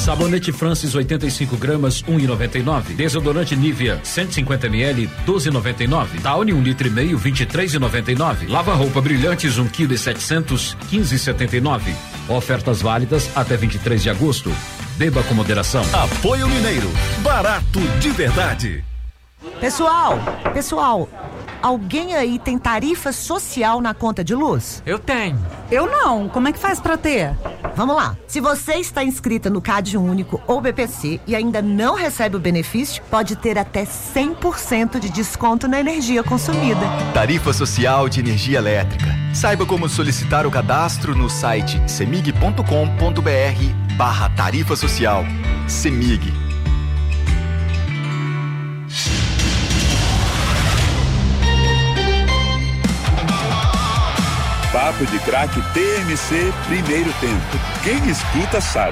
Sabonete Francis 85 gramas 1,99. Desodorante Nivea 150 ml 12,99. Downy 1,5 litro 23,99. Lava roupa Brilhantes 1,7 kg 15,79. Ofertas válidas até 23 de agosto. Beba com moderação. Apoio Mineiro, barato de verdade. Pessoal, alguém aí tem tarifa social na conta de luz? Eu tenho. Eu não. Como é que faz pra ter? Vamos lá. Se você está inscrita no CAD Único ou BPC e ainda não recebe o benefício, pode ter até 100% de desconto na energia consumida. Tarifa Social de Energia Elétrica. Saiba como solicitar o cadastro no site cemig.com.br/tarifa social. Cemig. Papo de Craque TMC, primeiro tempo. Quem escuta sabe.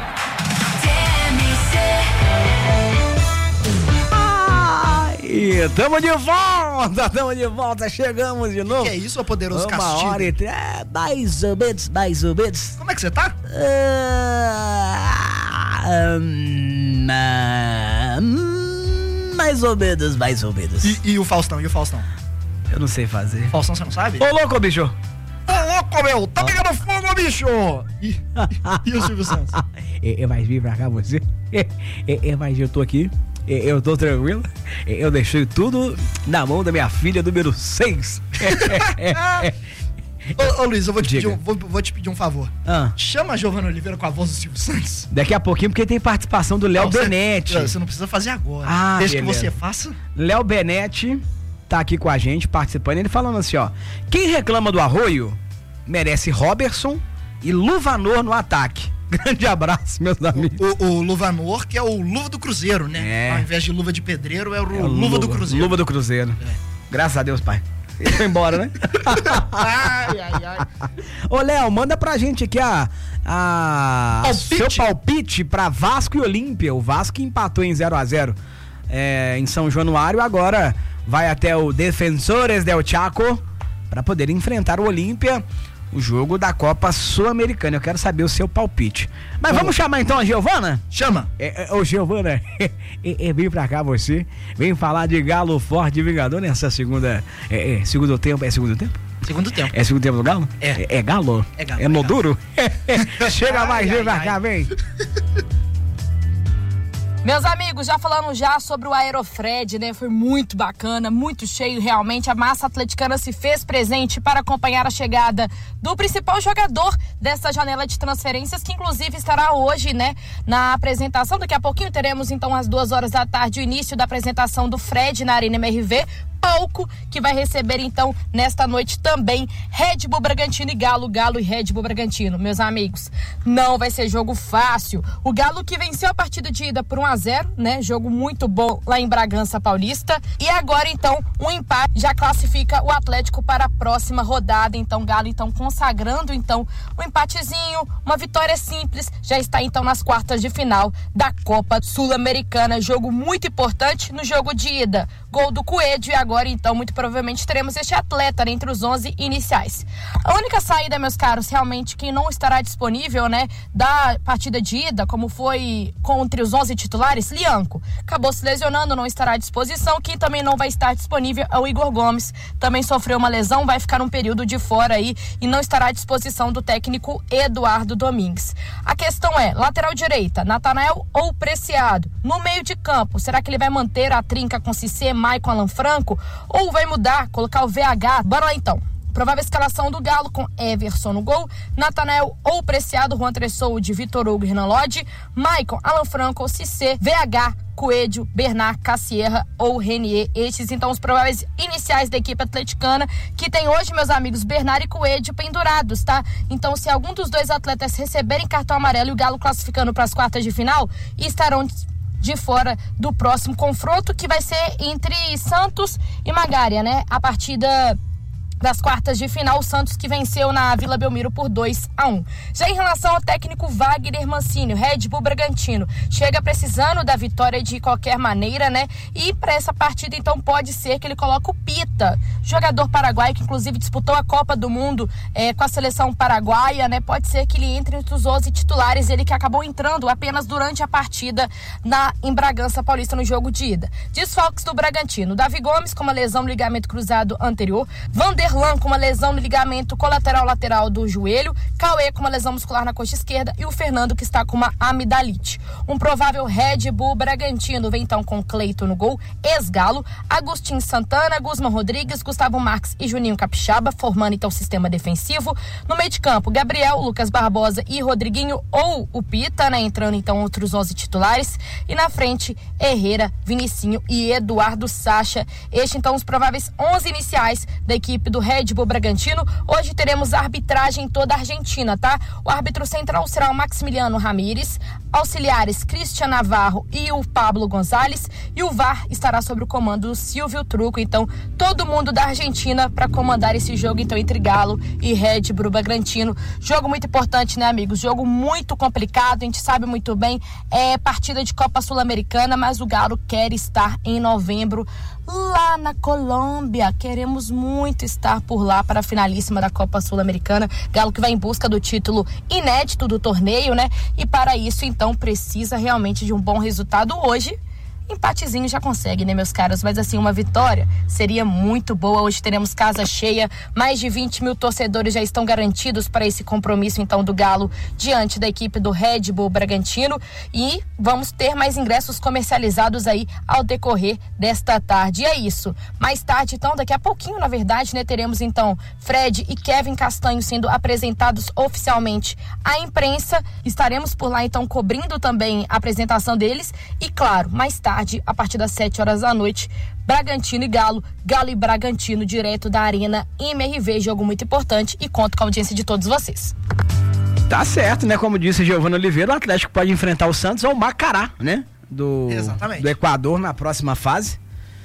E tamo de volta, chegamos de novo. Que é isso, ô poderoso castigo? Uma hora e mais ou menos. Como é que você tá? Mais ou menos. E o Faustão? Eu não sei fazer. Faustão, você não sabe? Ô, louco, bicho! Ô, louco, meu! Tá pegando fogo, bicho! E o Silvio Santos? Mas vim pra cá você? Mas eu tô aqui. Eu tô tranquilo. Eu deixei tudo na mão da minha filha número 6. Ô Luiz, eu vou te pedir um favor. Chama a Giovana Oliveira com a voz do Silvio Santos. Daqui a pouquinho, porque tem participação do Léo Benetti. Você não precisa fazer agora. Desde que você faça. Léo Benetti tá aqui com a gente, participando. Ele falando assim, ó. Quem reclama do Arroio merece Robertson e Luvanor no ataque. Grande abraço, meus amigos. O Luvanor, que é o Luva do Cruzeiro, né? Ao invés de luva de pedreiro, é o Luva do Cruzeiro. Luva do Cruzeiro. Graças a Deus, pai. Ele foi embora, né? Ai. Ô, Léo, manda pra gente aqui seu palpite pra Vasco e Olímpia. O Vasco empatou em 0-0 em São Januário. Agora vai até o Defensores del Chaco pra poder enfrentar o Olímpia. O jogo da Copa Sul-Americana. Eu quero saber o seu palpite. Mas vamos chamar então a Giovana? Chama. Ô, Giovana, vem pra cá você. Vem falar de Galo Forte e Vingador nessa segunda... segundo tempo. É segundo tempo? Segundo tempo. É segundo tempo do Galo? É Galo? É Galo. É no duro? Chega mais, vem pra cá, vem. Meus amigos, já falando sobre o Aerofred, né? Foi muito bacana, muito cheio realmente. A massa atleticana se fez presente para acompanhar a chegada do principal jogador dessa janela de transferências, que inclusive estará hoje, né, na apresentação. Daqui a pouquinho teremos então às 14h o início da apresentação do Fred na Arena MRV. Palco que vai receber então nesta noite também Red Bull Bragantino e Galo e Red Bull Bragantino. Meus amigos, não vai ser jogo fácil. O Galo que venceu a partida de ida por 1-0, né? Jogo muito bom lá em Bragança Paulista. E agora então um empate já classifica o Atlético para a próxima rodada. Então Galo então consagrando então um empatezinho, uma vitória simples, já está então nas quartas de final da Copa Sul-Americana. Jogo muito importante no jogo de ida. Gol do Coelho e agora então muito provavelmente teremos este atleta, né, entre os 11 iniciais. A única saída, meus caros, realmente que não estará disponível, né, da partida de ida, como foi entre os 11 titulares, Lianco acabou se lesionando, não estará à disposição. Quem também não vai estar disponível é o Igor Gomes, também sofreu uma lesão, vai ficar um período de fora aí e não estará à disposição do técnico Eduardo Domingues. A questão é, lateral direita, Natanael ou Preciado? No meio de campo, será que ele vai manter a trinca com Cissé, Maicon, Alan Franco, ou vai mudar, colocar o VH? Bora lá então. Provável escalação do Galo com Everson no gol, Natanael ou Preciado, Juan Tressoude, Vitor Hugo e Renan Lodge, Maicon, Alan Franco, Cissé, VH, Coelho, Bernard, Cassierra ou Renier. Estes então os prováveis iniciais da equipe atleticana, que tem hoje, meus amigos, Bernard e Coelho pendurados, tá? Então se algum dos dois atletas receberem cartão amarelo e o Galo classificando para as quartas de final, estarão de fora do próximo confronto, que vai ser entre Santos e Magária, né? A partida das quartas de final, o Santos que venceu na Vila Belmiro por 2-1. Já em relação ao técnico Wagner Mancini, o Red Bull Bragantino chega precisando da vitória de qualquer maneira, né? E para essa partida, então, pode ser que ele coloque o Pita, jogador paraguaio que inclusive disputou a Copa do Mundo com a seleção paraguaia, né? Pode ser que ele entre entre os 11 titulares, ele que acabou entrando apenas durante a partida em Bragança Paulista no jogo de ida. Desfalques do Bragantino: Davi Gomes com uma lesão no ligamento cruzado anterior, Vanderlan com uma lesão no ligamento colateral lateral do joelho, Cauê com uma lesão muscular na coxa esquerda e o Fernando que está com uma amidalite. Um provável Red Bull Bragantino vem então com Cleiton no gol, ex-Galo, Agostinho Santana, Guzman Rodrigues, Gustavo Marques e Juninho Capixaba, formando então o sistema defensivo. No meio de campo, Gabriel, Lucas Barbosa e Rodriguinho ou o Pita, né, entrando então outros 11 titulares. E na frente, Herrera, Vinicinho e Eduardo Sacha. Este então os prováveis 11 iniciais da equipe do Red Bull Bragantino. Hoje teremos arbitragem em toda a Argentina, tá? O árbitro central será o Maximiliano Ramírez, auxiliares Cristian Navarro e o Pablo Gonzalez, e o VAR estará sob o comando do Silvio Truco. Então, todo mundo da Argentina para comandar esse jogo então entre Galo e Red Bull Bragantino. Jogo muito importante, né, amigos? Jogo muito complicado, a gente sabe muito bem, é partida de Copa Sul-Americana, mas o Galo quer estar em novembro lá na Colômbia. Queremos muito estar por lá para a finalíssima da Copa Sul-Americana. Galo que vai em busca do título inédito do torneio, né? E para isso, então, precisa realmente de um bom resultado hoje. Empatezinho já consegue, né, meus caros? Mas assim, uma vitória seria muito boa. Hoje teremos casa cheia, mais de 20 mil torcedores já estão garantidos para esse compromisso então do Galo diante da equipe do Red Bull Bragantino, e vamos ter mais ingressos comercializados aí ao decorrer desta tarde. E é isso, mais tarde então, daqui a pouquinho na verdade, né, teremos então Fred e Kevin Castanho sendo apresentados oficialmente à imprensa. Estaremos por lá então cobrindo também a apresentação deles e claro, mais tarde, a partir das 7 horas da noite, Bragantino e Galo, Galo e Bragantino, direto da Arena MRV, jogo muito importante, e conto com a audiência de todos vocês. Tá certo, né? Como disse Giovana Oliveira, o Atlético pode enfrentar o Santos ou o Macará, né? Do Equador na próxima fase.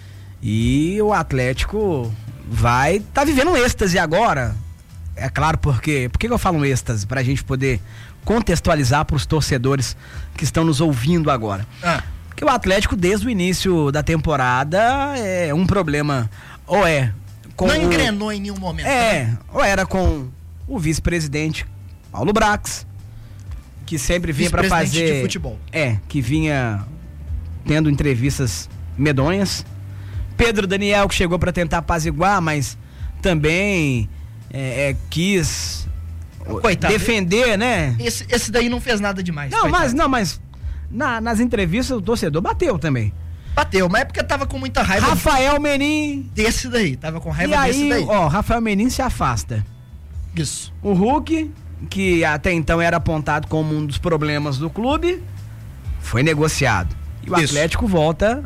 E o Atlético tá vivendo um êxtase agora. É claro, por que eu falo um êxtase? Pra gente poder contextualizar pros torcedores que estão nos ouvindo agora. Porque o Atlético, desde o início da temporada, é um problema, ou é com não engrenou em nenhum momento. Ou era com o vice-presidente Paulo Brax, que sempre vinha para fazer... de futebol. Que vinha tendo entrevistas medonhas. Pedro Daniel, que chegou para tentar apaziguar, mas também quis defender, né? Esse daí não fez nada demais. Mas nas entrevistas o torcedor bateu também. Bateu, mas é porque tava com muita raiva. Rafael Menin. Desse daí, tava com raiva desse daí. Rafael Menin se afasta. Isso. O Hulk, que até então era apontado como um dos problemas do clube, foi negociado. E o Atlético volta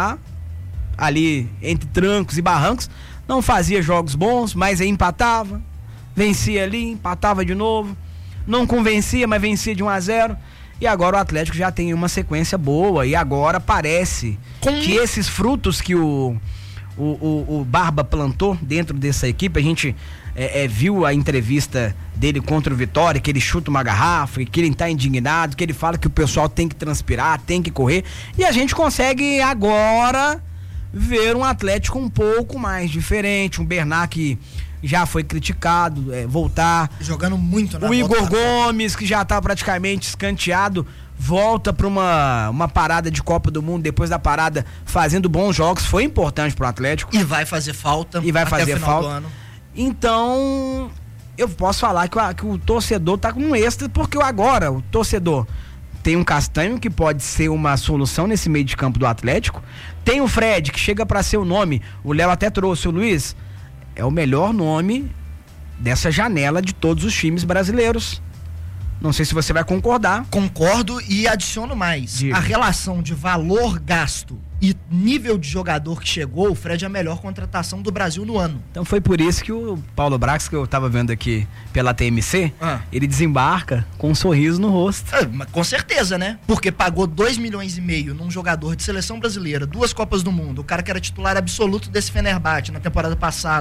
ali entre trancos e barrancos, não fazia jogos bons, mas aí empatava, vencia ali, empatava de novo, não convencia, mas vencia de 1-0. E agora o Atlético já tem uma sequência boa, e agora parece que esses frutos que o Barba plantou dentro dessa equipe, a gente viu a entrevista dele contra o Vitória, que ele chuta uma garrafa, que ele tá indignado, que ele fala que o pessoal tem que transpirar, tem que correr, e a gente consegue agora ver um Atlético um pouco mais diferente, um Bernard que já foi criticado, voltar. Jogando muito na O Igor Gomes, que já tá praticamente escanteado, volta pra uma parada de Copa do Mundo, depois da parada fazendo bons jogos, foi importante pro Atlético. E vai fazer falta. Do ano. Então, eu posso falar que o torcedor tá com um extra, porque agora o torcedor tem um Castanho que pode ser uma solução nesse meio de campo do Atlético. Tem o Fred, que chega pra ser o nome, o Léo até trouxe, o Luiz, é o melhor nome dessa janela de todos os times brasileiros. Não sei se você vai concordar. Concordo e adiciono mais. Diga. A relação de valor gasto e nível de jogador que chegou, o Fred é a melhor contratação do Brasil no ano. Então foi por isso que o Paulo Brax, que eu tava vendo aqui pela TMC, ele desembarca com um sorriso no rosto. Com certeza, né? Porque pagou 2,5 milhões num jogador de seleção brasileira, 2 Copas do Mundo, o cara que era titular absoluto desse Fenerbahçe na temporada passada,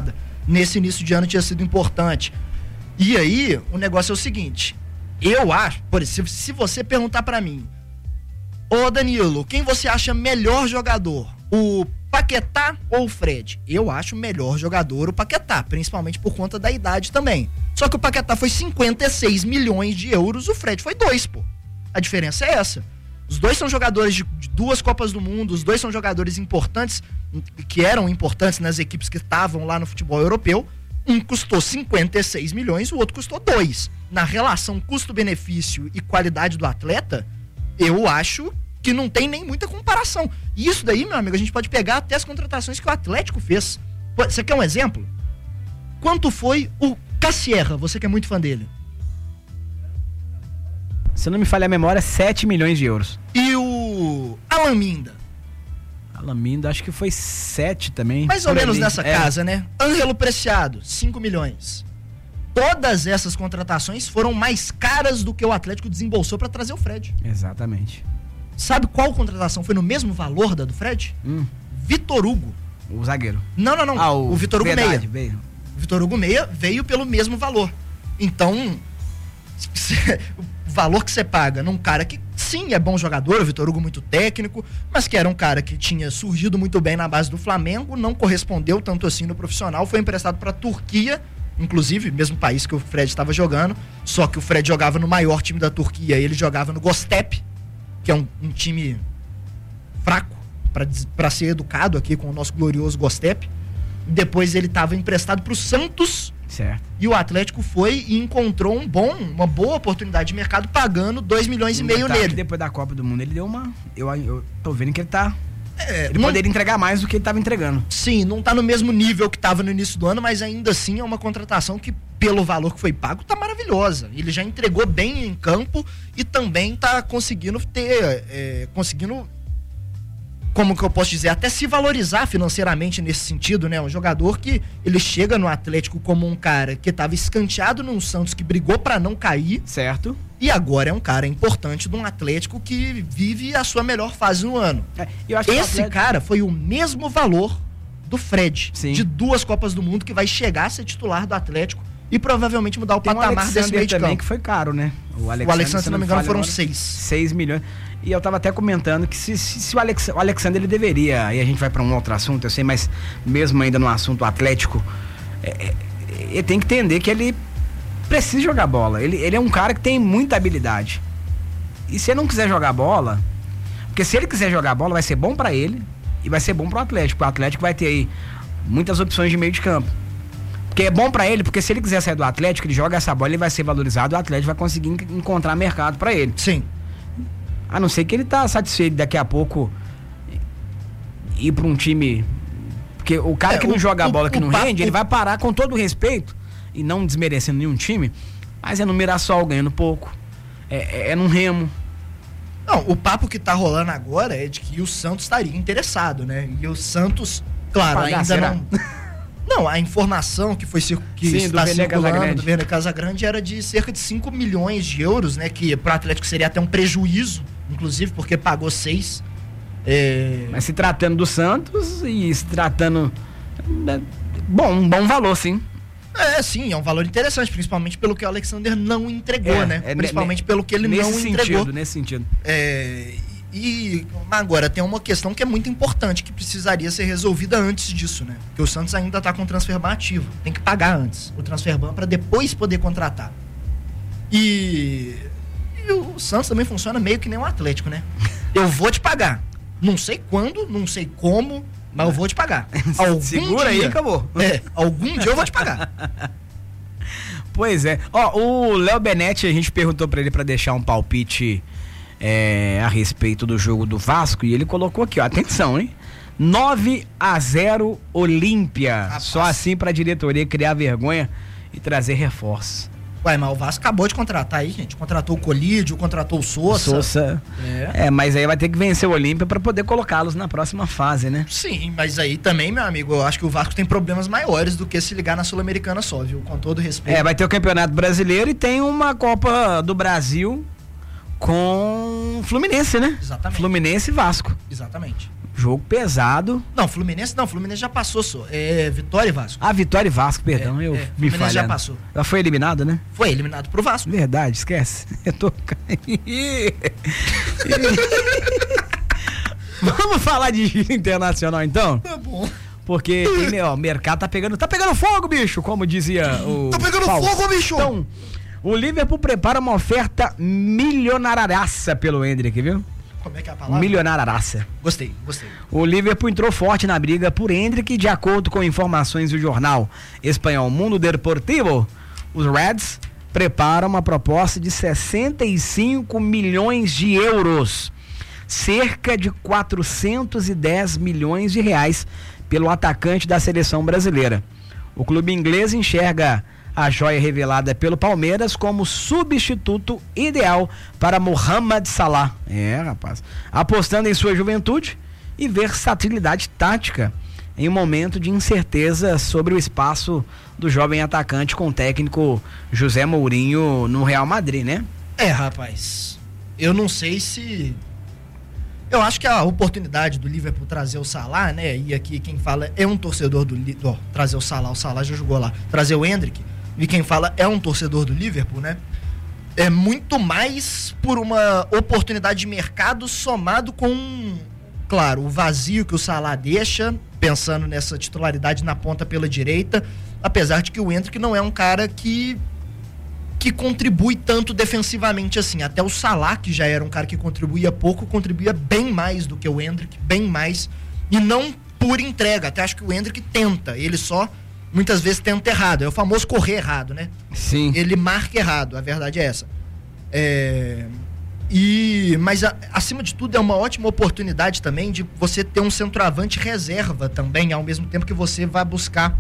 nesse início de ano tinha sido importante. E aí, o negócio é o seguinte, eu acho, por exemplo, se você perguntar pra mim, ô Danilo, quem você acha melhor jogador? O Paquetá ou o Fred? Eu acho melhor jogador o Paquetá, principalmente por conta da idade também. Só que o Paquetá foi 56 milhões de euros, o Fred foi 2, pô. A diferença é essa. Os dois são jogadores de 2 Copas do Mundo, os dois são jogadores importantes, que eram importantes nas equipes que estavam lá no futebol europeu. Um custou 56 milhões, o outro custou 2. Na relação custo-benefício e qualidade do atleta, eu acho que não tem nem muita comparação. E isso daí, meu amigo, a gente pode pegar até as contratações que o Atlético fez. Você quer um exemplo? Quanto foi o Cassierra, você que é muito fã dele? Se não me falha a memória, 7 milhões de euros. E o Alaminda? Alaminda, acho que foi 7 também. Mais ou menos nessa casa, né? Ângelo Preciado, 5 milhões. Todas essas contratações foram mais caras do que o Atlético desembolsou para trazer o Fred. Exatamente. Sabe qual contratação foi no mesmo valor da do Fred? Vitor Hugo. O zagueiro. Não. O Vitor Hugo verdade, Meia. Veio. O Vitor Hugo Meia veio pelo mesmo valor. Então, o valor que você paga num cara que, sim, é bom jogador, o Vitor Hugo muito técnico, mas que era um cara que tinha surgido muito bem na base do Flamengo, não correspondeu tanto assim no profissional, foi emprestado para a Turquia, inclusive, mesmo país que o Fred estava jogando, só que o Fred jogava no maior time da Turquia, ele jogava no Göztepe, que é um time fraco, para ser educado aqui com o nosso glorioso Göztepe. Depois ele estava emprestado para o Santos. Certo. E o Atlético foi e encontrou uma boa oportunidade de mercado pagando 2 milhões e meio nele. Depois da Copa do Mundo ele deu uma... Eu tô vendo que ele tá... ele poderia entregar mais do que ele estava entregando. Sim, não tá no mesmo nível que estava no início do ano, mas ainda assim é uma contratação que, pelo valor que foi pago, tá maravilhosa. Ele já entregou bem em campo e também tá conseguindo como que eu posso dizer, até se valorizar financeiramente nesse sentido, né? Um jogador que ele chega no Atlético como um cara que estava escanteado num Santos que brigou para não cair. Certo. E agora é um cara importante de um Atlético que vive a sua melhor fase no ano. Esse cara foi o mesmo valor do Fred, sim, de 2 Copas do Mundo, que vai chegar a ser titular do Atlético e provavelmente mudar o patamar desse meio de campo. Também que foi caro, né? O Alexandre, se não me engano, foram 6 milhões. E eu tava até comentando que se o Alexandre, ele deveria, aí a gente vai para um outro assunto, eu sei, mas mesmo ainda no assunto Atlético, ele tem que entender que ele precisa jogar bola. Ele é um cara que tem muita habilidade. E se ele não quiser jogar bola, porque se ele quiser jogar bola, vai ser bom para ele e vai ser bom pro Atlético. O Atlético vai ter aí muitas opções de meio de campo. Porque é bom pra ele, porque se ele quiser sair do Atlético, ele joga essa bola, ele vai ser valorizado, o Atlético vai conseguir encontrar mercado pra ele. Sim. A não ser que ele tá satisfeito daqui a pouco ir pra um time... Porque o cara que não joga a bola, que não rende, ele vai parar, com todo o respeito, e não desmerecendo nenhum time, mas é no Mirassol ganhando pouco, é no Remo. Não, o papo que tá rolando agora é de que o Santos estaria interessado, né? E o Santos, claro, ainda não... Não, a informação que foi está circulando do Vene Casagrande era de cerca de 5 milhões de euros, né? Que para o Atlético seria até um prejuízo, inclusive, porque pagou 6. Mas se tratando do Santos e se tratando... um bom valor, sim. Sim, é um valor interessante, principalmente pelo que o Alexander não entregou, né? Principalmente pelo que ele não entregou. Nesse sentido. E agora tem uma questão que é muito importante, que precisaria ser resolvida antes disso, né? Porque o Santos ainda tá com o transferban ativo, tem que pagar antes o transferban para depois poder contratar. E o Santos também funciona meio que nem um Atlético, né? Eu vou te pagar, não sei quando, não sei como, mas eu vou te pagar. Segura aí, acabou. Algum dia eu vou te pagar. Pois é. O Léo Benetti, a gente perguntou para ele para deixar um palpite a respeito do jogo do Vasco, e ele colocou aqui, ó, atenção, hein? 9-0 Olímpia. Só assim pra diretoria criar vergonha e trazer reforços. Ué, mas o Vasco acabou de contratar aí, gente. Contratou o Colídio, contratou o Sousa. Mas aí vai ter que vencer o Olímpia pra poder colocá-los na próxima fase, né? Sim, mas aí também, meu amigo, eu acho que o Vasco tem problemas maiores do que se ligar na Sul-Americana só, viu? Com todo respeito. Vai ter o Campeonato Brasileiro e tem uma Copa do Brasil com Fluminense, né? Exatamente. Fluminense e Vasco. Exatamente. Jogo pesado. Não, Fluminense já passou, só. É Vitória e Vasco. Ah, Vitória e Vasco, perdão. Me Fluminense falhando. já passou. Ela foi eliminada, né? Foi eliminado pro Vasco. Verdade, esquece. Eu tô... Vamos falar de giro internacional, então? Tá bom. Porque o mercado tá pegando fogo, bicho, como dizia o Tá pegando Paulo. fogo, bicho! Então, o Liverpool prepara uma oferta milionaraça pelo Endrick, viu? Como é que é a palavra? Milionaraça. Gostei. O Liverpool entrou forte na briga por Endrick, de acordo com informações do jornal espanhol Mundo Deportivo. Os Reds preparam uma proposta de 65 milhões de euros, cerca de 410 milhões de reais, pelo atacante da seleção brasileira. O clube inglês enxerga a joia revelada pelo Palmeiras como substituto ideal para Mohamed Salah. Rapaz. Apostando em sua juventude e versatilidade tática em um momento de incerteza sobre o espaço do jovem atacante com o técnico José Mourinho no Real Madrid, né? Rapaz. Eu não sei se... Eu acho que a oportunidade do Liverpool trazer o Salah, né? E aqui quem fala é um torcedor do Liverpool. Trazer o Salah já jogou lá. Trazer o Endrick. E quem fala é um torcedor do Liverpool, né? É muito mais por uma oportunidade de mercado somado com, claro, o vazio que o Salah deixa, pensando nessa titularidade na ponta pela direita, apesar de que o Endrick não é um cara que contribui tanto defensivamente assim. Até o Salah, que já era um cara que contribuía pouco, contribuía bem mais do que o Endrick, bem mais, e não por entrega. Até acho que o Endrick tenta, ele só muitas vezes tenta errado, é o famoso correr errado, né? Sim. Ele marca errado, a verdade é essa. Mas acima de tudo é uma ótima oportunidade também de você ter um centroavante reserva também, ao mesmo tempo que você vai buscar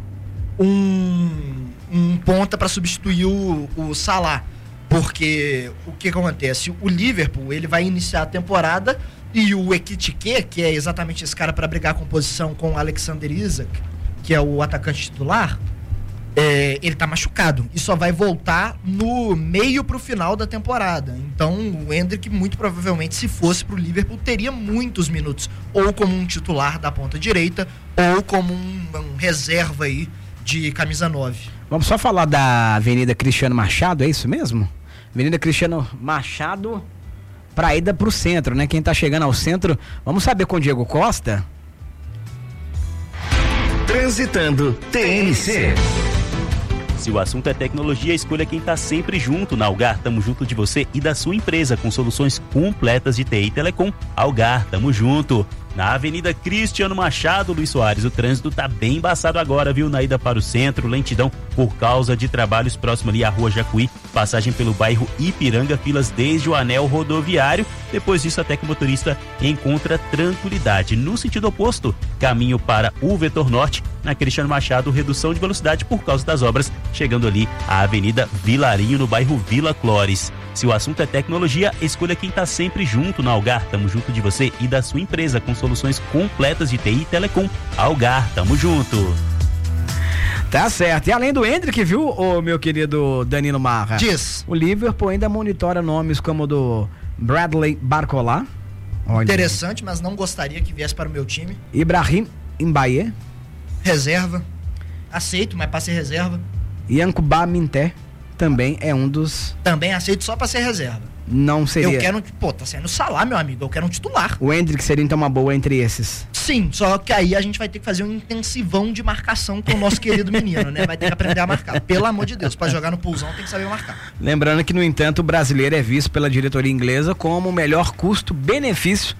um ponta para substituir o Salah, porque o que acontece? O Liverpool, ele vai iniciar a temporada e o Ekitike, que é exatamente esse cara para brigar com posição com o Alexander Isak, que é o atacante titular, ele tá machucado e só vai voltar no meio pro final da temporada. Então o Endrick, muito provavelmente, se fosse pro Liverpool, teria muitos minutos, ou como um titular da ponta direita, ou como um reserva aí de camisa 9. Vamos só falar da Avenida Cristiano Machado, é isso mesmo? Avenida Cristiano Machado pra ida pro centro, né? Quem tá chegando ao centro, vamos saber com o Diego Costa. Transitando TNC. Se o assunto é tecnologia, escolha quem está sempre junto. Na Algar, tamo junto de você e da sua empresa, com soluções completas de TI e Telecom. Algar, tamo junto. Na Avenida Cristiano Machado, Luiz Soares, o trânsito tá bem embaçado agora, viu? Na ida para o centro, lentidão por causa de trabalhos próximo ali à Rua Jacuí, passagem pelo bairro Ipiranga, filas desde o anel rodoviário. Depois disso, até que o motorista encontra tranquilidade. No sentido oposto, caminho para o Vetor Norte, na Cristiano Machado, redução de velocidade por causa das obras, chegando ali à Avenida Vilarinho, no bairro Vila Clores. Se o assunto é tecnologia, escolha quem tá sempre junto. Na Algar, tamo junto de você e da sua empresa, com soluções completas de TI e Telecom. Algar, tamo junto. Tá certo. E além do Endrick, viu, o meu querido Danilo Marra? Diz. O Liverpool ainda monitora nomes como o do Bradley Barcola. Olha. Interessante, mas não gostaria que viesse para o meu time. Ibrahim Mbaye. Reserva. Aceito, mas para ser reserva. Yankuba Minté também é um dos... Também aceito só para ser reserva. Não seria... Eu quero... tá saindo Salah, meu amigo. Eu quero um titular. O Endrick seria então uma boa entre esses. Sim, só que aí a gente vai ter que fazer um intensivão de marcação com o nosso querido menino, né? Vai ter que aprender a marcar. Pelo amor de Deus, para jogar no pulsão tem que saber marcar. Lembrando que, no entanto, o brasileiro é visto pela diretoria inglesa como o melhor custo-benefício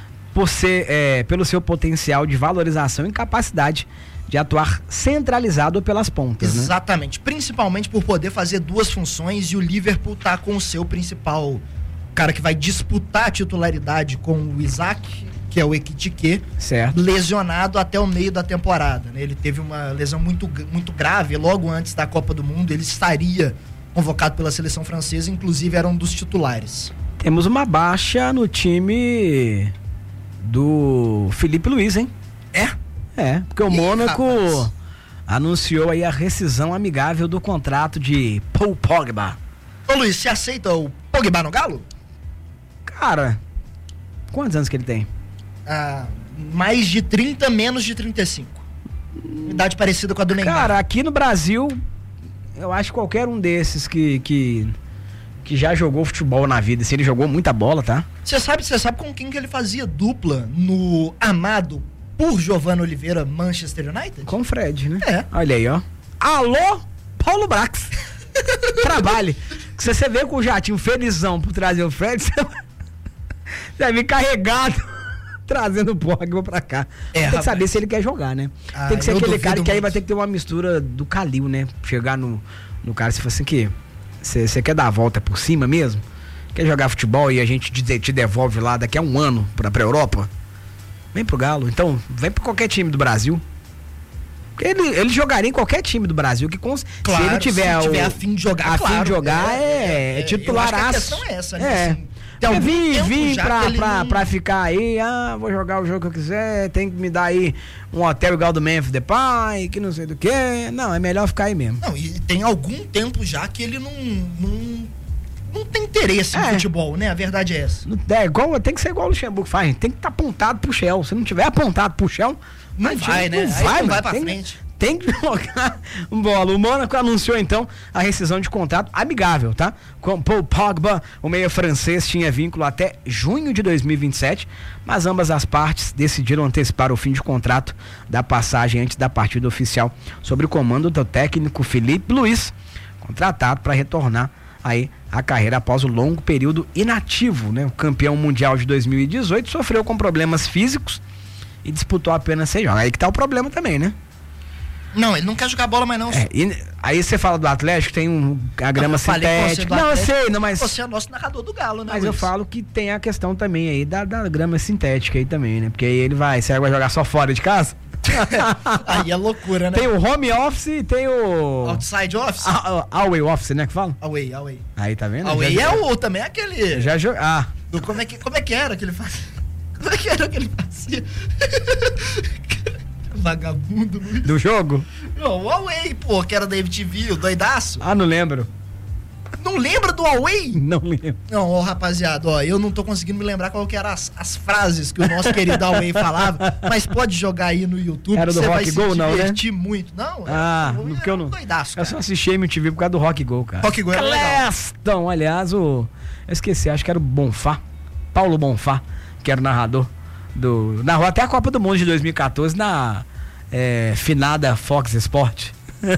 pelo seu potencial de valorização e capacidade de atuar centralizado pelas pontas. Exatamente, né? Principalmente por poder fazer duas funções, e o Liverpool tá com o seu principal cara que vai disputar a titularidade com o Isak, que é o Ekitike, certo, lesionado até o meio da temporada, né? Ele teve uma lesão muito, muito grave, logo antes da Copa do Mundo. Ele estaria convocado pela seleção francesa, inclusive era um dos titulares. Temos uma baixa no time do Felipe Luiz, hein? Porque o Mônaco anunciou aí a rescisão amigável do contrato de Paul Pogba. Ô Luiz, você aceita o Pogba no Galo? Cara, quantos anos que ele tem? Mais de 30, menos de 35. Idade parecida com a do Neymar. Cara, aqui no Brasil, eu acho que qualquer um desses que já jogou futebol na vida, se ele jogou muita bola, tá? Você sabe com quem que ele fazia dupla no amado por Giovanni Oliveira, Manchester United? Com o Fred, né? É. Olha aí, ó. Alô, Paulo Brax. Trabalhe. Se você vê com o jatinho felizão por trazer o Fred, você vai vir carregado trazendo o Pogba pra cá. Tem que saber se ele quer jogar, né? Tem que ser aquele cara que aí vai ter que ter uma mistura do Calil, né? Chegar no cara, se for assim que você quer dar a volta por cima mesmo? Quer jogar futebol e a gente te devolve lá daqui a um ano pra Europa? Vem pro Galo. Então, vem pra qualquer time do Brasil. Ele jogaria em qualquer time do Brasil, claro, se ele tiver a fim de jogar, é titularaço. Eu acho que a questão é essa, né? Assim, eu vim pra ficar aí, vou jogar o jogo que eu quiser, tem que me dar aí um hotel igual do Memphis Depay, que não sei do que. Não, é melhor ficar aí mesmo. Não, e tem algum tempo já que ele não tem interesse no futebol, né? A verdade é essa. Tem que ser igual o Luxemburgo faz, tem que estar apontado pro chão. Se não tiver apontado pro chão, não vai, né? Não vai pra frente. Tem que jogar bola. O Mônaco anunciou então a rescisão de contrato amigável, tá? Com Paul Pogba, o meia francês tinha vínculo até junho de 2027, mas ambas as partes decidiram antecipar o fim de contrato da passagem antes da partida oficial, sob o comando do técnico Filipe Luís, contratado para retornar aí a carreira após o longo período inativo, né? O campeão mundial de 2018 sofreu com problemas físicos e disputou apenas 6 jogos. Aí que tá o problema também, né? Não, ele não quer jogar bola mais não. Aí você fala do Atlético, tem a grama sintética. Não, eu sei, mas... Você é nosso narrador do Galo, né? Mas eu falo que tem a questão também aí da grama sintética aí também, né? Porque aí ele vai jogar só fora de casa? Aí é loucura, né? Tem o home office e tem o... Outside office? Away office, né, que fala? Away. Aí, tá vendo? Away também é aquele... Como é que era que ele fazia? Como é que era que ele fazia? Vagabundo. Do jogo? Não, o Away, pô, que era da MTV, o doidaço. Não lembro. Não lembra do Away? Não lembro. Não, rapaziada, eu não tô conseguindo me lembrar qual que eram as frases que o nosso querido Away falava, mas pode jogar aí no YouTube. Era do Rock Go, não, né? Você vai se divertir muito. Não, porque eu não... Doidaço, cara. Eu só assisti MTV por causa do Rock Go, cara. Rock Go era legal. Então, aliás, eu esqueci, acho que era o Bonfá, Paulo Bonfá, que era o narrador narrou até a Copa do Mundo de 2014 na finada Fox Sport.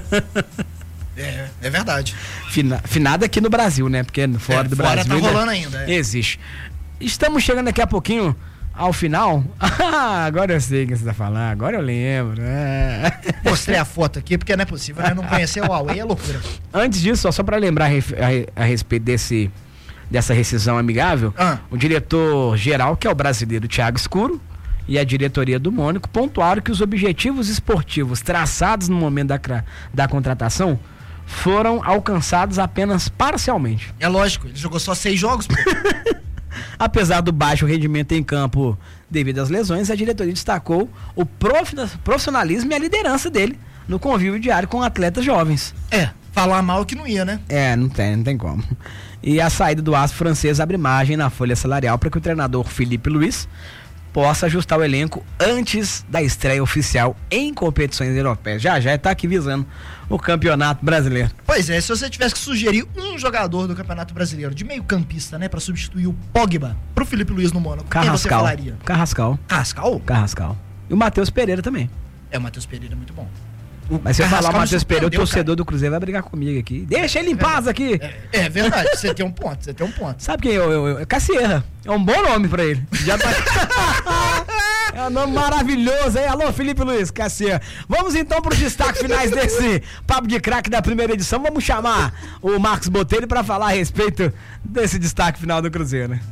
É verdade. Finada aqui no Brasil, né? Porque fora do Brasil tá rolando ainda. Existe. Estamos chegando daqui a pouquinho ao final. Agora eu sei o que você tá falando, agora eu lembro. Mostrei a foto aqui porque não é possível, né? Não conhecer o Huawei é loucura. Antes disso, só para lembrar a respeito dessa rescisão amigável, o diretor-geral, que é o brasileiro Thiago Escuro, e a diretoria do Mônaco pontuaram que os objetivos esportivos traçados no momento da contratação foram alcançados apenas parcialmente. É lógico, ele jogou só 6 jogos, pô. Apesar do baixo rendimento em campo devido às lesões, a diretoria destacou o profissionalismo e a liderança dele no convívio diário com atletas jovens. Falar mal que não ia, né? Não tem como. E a saída do astro francês abre margem na folha salarial para que o treinador Filipe Luís possa ajustar o elenco antes da estreia oficial em competições europeias. Já está aqui visando o Campeonato Brasileiro. Pois é, se você tivesse que sugerir um jogador do Campeonato Brasileiro de meio campista, né, para substituir o Pogba pro Filipe Luís no Mônaco, quem você falaria? Carrascal. E o Matheus Pereira também. O Matheus Pereira é muito bom. Mas se eu falar o Matheus Pereira, o torcedor do Cruzeiro vai brigar comigo aqui. Deixa ele em paz aqui. É verdade, você tem um ponto. Sabe quem Cassierra. É um bom nome pra ele. Já tá... É um nome maravilhoso, hein? Alô, Filipe Luís, Cassierra. Vamos então para os destaques finais desse Papo de Craque da primeira edição. Vamos chamar o Marcos Botelho para falar a respeito desse destaque final do Cruzeiro, né?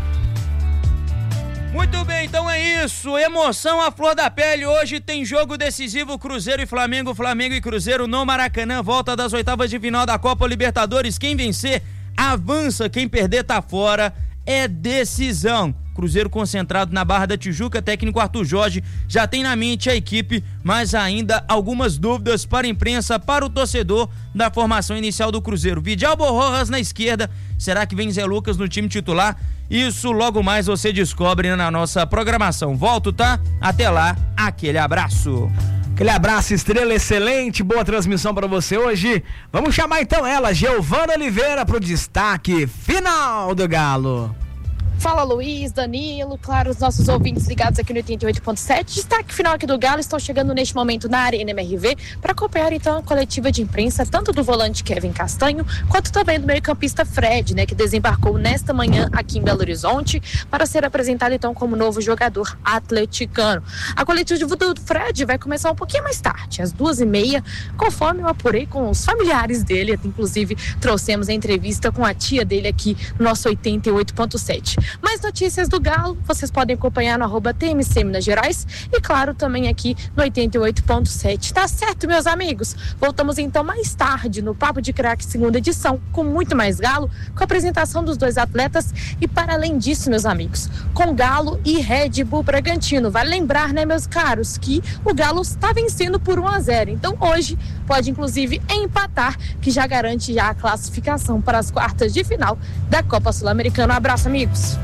Muito bem, então é isso, emoção à flor da pele, hoje tem jogo decisivo, Cruzeiro e Flamengo, Flamengo e Cruzeiro no Maracanã, volta das oitavas de final da Copa Libertadores, quem vencer avança, quem perder tá fora, é decisão. Cruzeiro concentrado na Barra da Tijuca, técnico Arthur Jorge já tem na mente a equipe, mas ainda algumas dúvidas para a imprensa, para o torcedor da formação inicial do Cruzeiro. Vidal Rojas na esquerda, será que vem Zé Lucas no time titular? Isso logo mais você descobre na nossa programação. Volto, tá? Até lá, aquele abraço. Aquele abraço, estrela, excelente, boa transmissão para você hoje. Vamos chamar então ela, Giovana Oliveira, pro destaque final do Galo. Fala Luiz, Danilo, claro, os nossos ouvintes ligados aqui no 88.7. Destaque final aqui do Galo, estão chegando neste momento na Arena MRV para acompanhar então a coletiva de imprensa, tanto do volante Kevin Castanho, quanto também do meio-campista Fred, né, que desembarcou nesta manhã aqui em Belo Horizonte para ser apresentado então como novo jogador atleticano. A coletiva do Fred vai começar um pouquinho mais tarde, às 2h30, conforme eu apurei com os familiares dele, inclusive trouxemos a entrevista com a tia dele aqui no nosso 88.7. Mais notícias do Galo, vocês podem acompanhar no @TMC Minas Gerais e claro, também aqui no 88.7. Tá certo, meus amigos? Voltamos então mais tarde no Papo de Craque, segunda edição, com muito mais Galo, com a apresentação dos dois atletas e para além disso, meus amigos, com Galo e Red Bull Bragantino. Vale lembrar, né, meus caros, que o Galo está vencendo por 1-0. Então hoje pode inclusive empatar, que já garante já a classificação para as quartas de final da Copa Sul-Americana. Um abraço, amigos.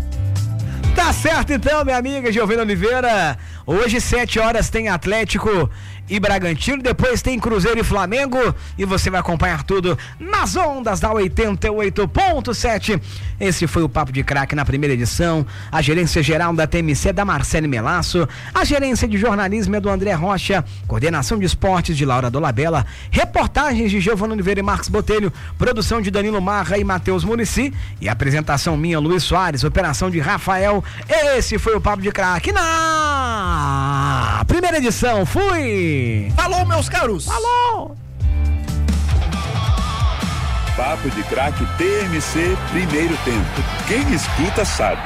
Tá certo então, minha amiga Giovana Oliveira. Hoje, 7 horas, tem Atlético e Bragantino, depois tem Cruzeiro e Flamengo, e você vai acompanhar tudo nas ondas da 88.7. Esse foi o Papo de Craque na primeira edição. A gerência geral da TMC é da Marcele Melasso, a gerência de jornalismo é do André Rocha, coordenação de esportes de Laura Dolabella, reportagens de Giovana Oliveira e Marcos Botelho, produção de Danilo Marra e Matheus Munici, e apresentação minha, Luiz Soares, operação de Rafael. Esse foi o Papo de Craque na primeira edição. Fui! Falou, meus caros! Falou! Papo de Craque TMC, primeiro tempo. Quem escuta sabe.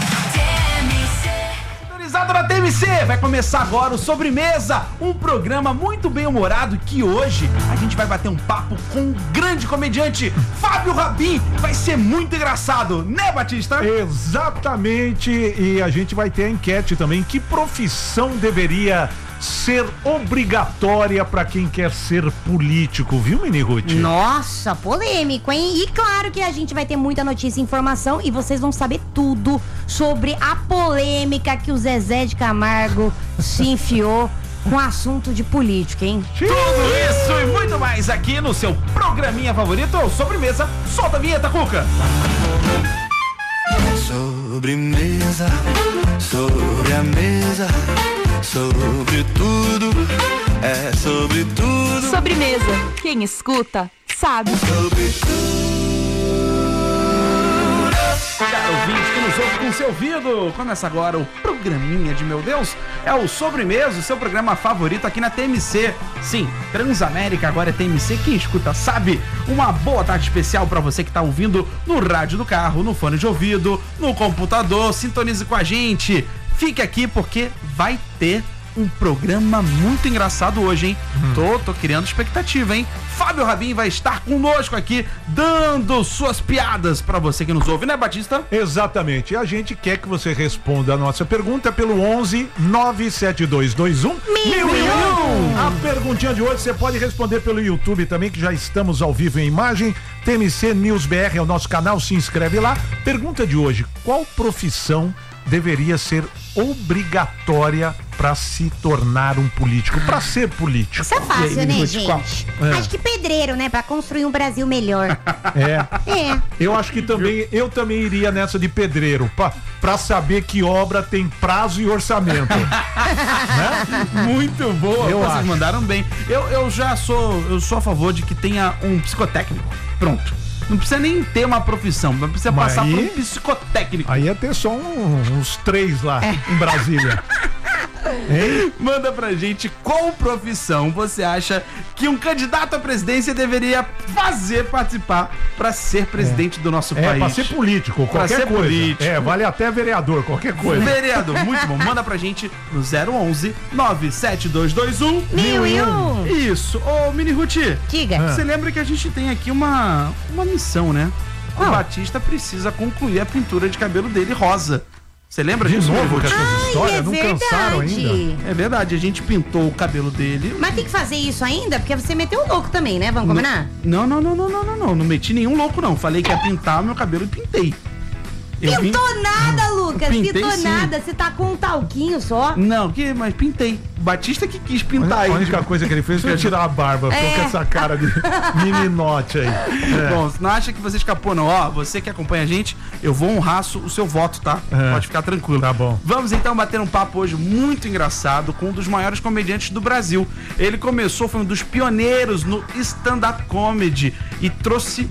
Sintonizado na TMC, vai começar agora o Sobremesa, um programa muito bem humorado que hoje a gente vai bater um papo com um grande comediante, Fábio Rabin. Vai ser muito engraçado, né, Batista? Exatamente, e a gente vai ter a enquete também. Que profissão deveria ser obrigatória pra quem quer ser político, viu, Miniruth? Nossa, polêmico, hein? E claro que a gente vai ter muita notícia e informação e vocês vão saber tudo sobre a polêmica que o Zezé de Camargo se enfiou com assunto de política, hein? Tudo isso e muito mais aqui no seu programinha favorito, Sobremesa. Solta a vinheta, Cuca! Sobremesa, sobre a mesa, sobre tudo, é sobre tudo. Sobremesa, quem escuta sabe. Sobre tudo. Caro ouvinte que nos ouve com seu ouvido, começa agora o programinha de meu Deus, é o Sobremesa, o seu programa favorito aqui na TMC. Sim, Transamérica agora é TMC, quem escuta sabe. Uma boa tarde especial pra você que tá ouvindo no rádio do carro, no fone de ouvido, no computador, sintonize com a gente. Fique aqui porque vai ter um programa muito engraçado hoje, hein? Tô criando expectativa, hein? Fábio Rabin vai estar conosco aqui, dando suas piadas pra você que nos ouve, né, Batista? Exatamente. E a gente quer que você responda a nossa pergunta pelo 11 97221 1001. A perguntinha de hoje você pode responder pelo YouTube também, que já estamos ao vivo em imagem. TMC News BR é o nosso canal, se inscreve lá. Pergunta de hoje: qual profissão deveria ser obrigatória para se tornar um político, para ser político? Isso é fácil, né, gente? Acho que pedreiro, né, para construir um Brasil melhor. Eu acho que eu também iria nessa de pedreiro, para saber que obra tem prazo e orçamento. Né? Muito boa, vocês mandaram bem. Eu sou a favor de que tenha um psicotécnico. Pronto. Não precisa nem ter uma profissão, mas precisa passar por um psicotécnico. Aí ia ter só uns 3 lá em Brasília. Manda pra gente qual profissão você acha que um candidato à presidência deveria participar pra ser presidente do nosso país. Pra ser político, qualquer coisa. Político. Vale até vereador, qualquer coisa. Vereador, muito bom. Manda pra gente no 011 97221 1001. Isso. Ô, Mini Ruth, diga. Você lembra que a gente tem aqui uma missão, né? o Batista precisa concluir a pintura de cabelo dele rosa. Você lembra disso? De novo com essas histórias? Não cansaram ainda? É É verdade, a gente pintou o cabelo dele. Mas tem que fazer isso ainda? Porque você meteu um louco também, né? Vamos combinar? Não. Não meti nenhum louco, não. Falei que ia pintar o meu cabelo e pintei. Pintou nada, Lucas. Pintei, Pintou sim. nada. Você tá com um talquinho só. Não, mas pintei. O Batista que quis pintar A única coisa que ele fez foi tirar a barba. Ficou com essa cara de meninote aí. Bom, não acha que você escapou, não. Ó, você que acompanha a gente, eu vou honrar o seu voto, tá? Pode ficar tranquilo. Tá bom. Vamos então bater um papo hoje muito engraçado com um dos maiores comediantes do Brasil. Ele começou, foi um dos pioneiros no stand-up comedy e trouxe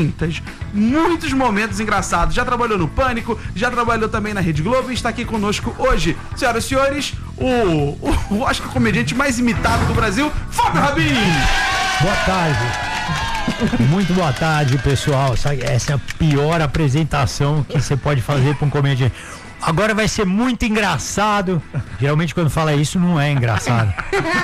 muitos momentos engraçados. Já trabalhou no Pânico, já trabalhou também na Rede Globo e está aqui conosco hoje. Senhoras e senhores, acho que o comediante mais imitado do Brasil, Fábio Rabin! Boa tarde. Muito boa tarde, pessoal. Essa é a pior apresentação que você pode fazer para um comediante. Agora vai ser muito engraçado. Geralmente quando fala isso não é engraçado.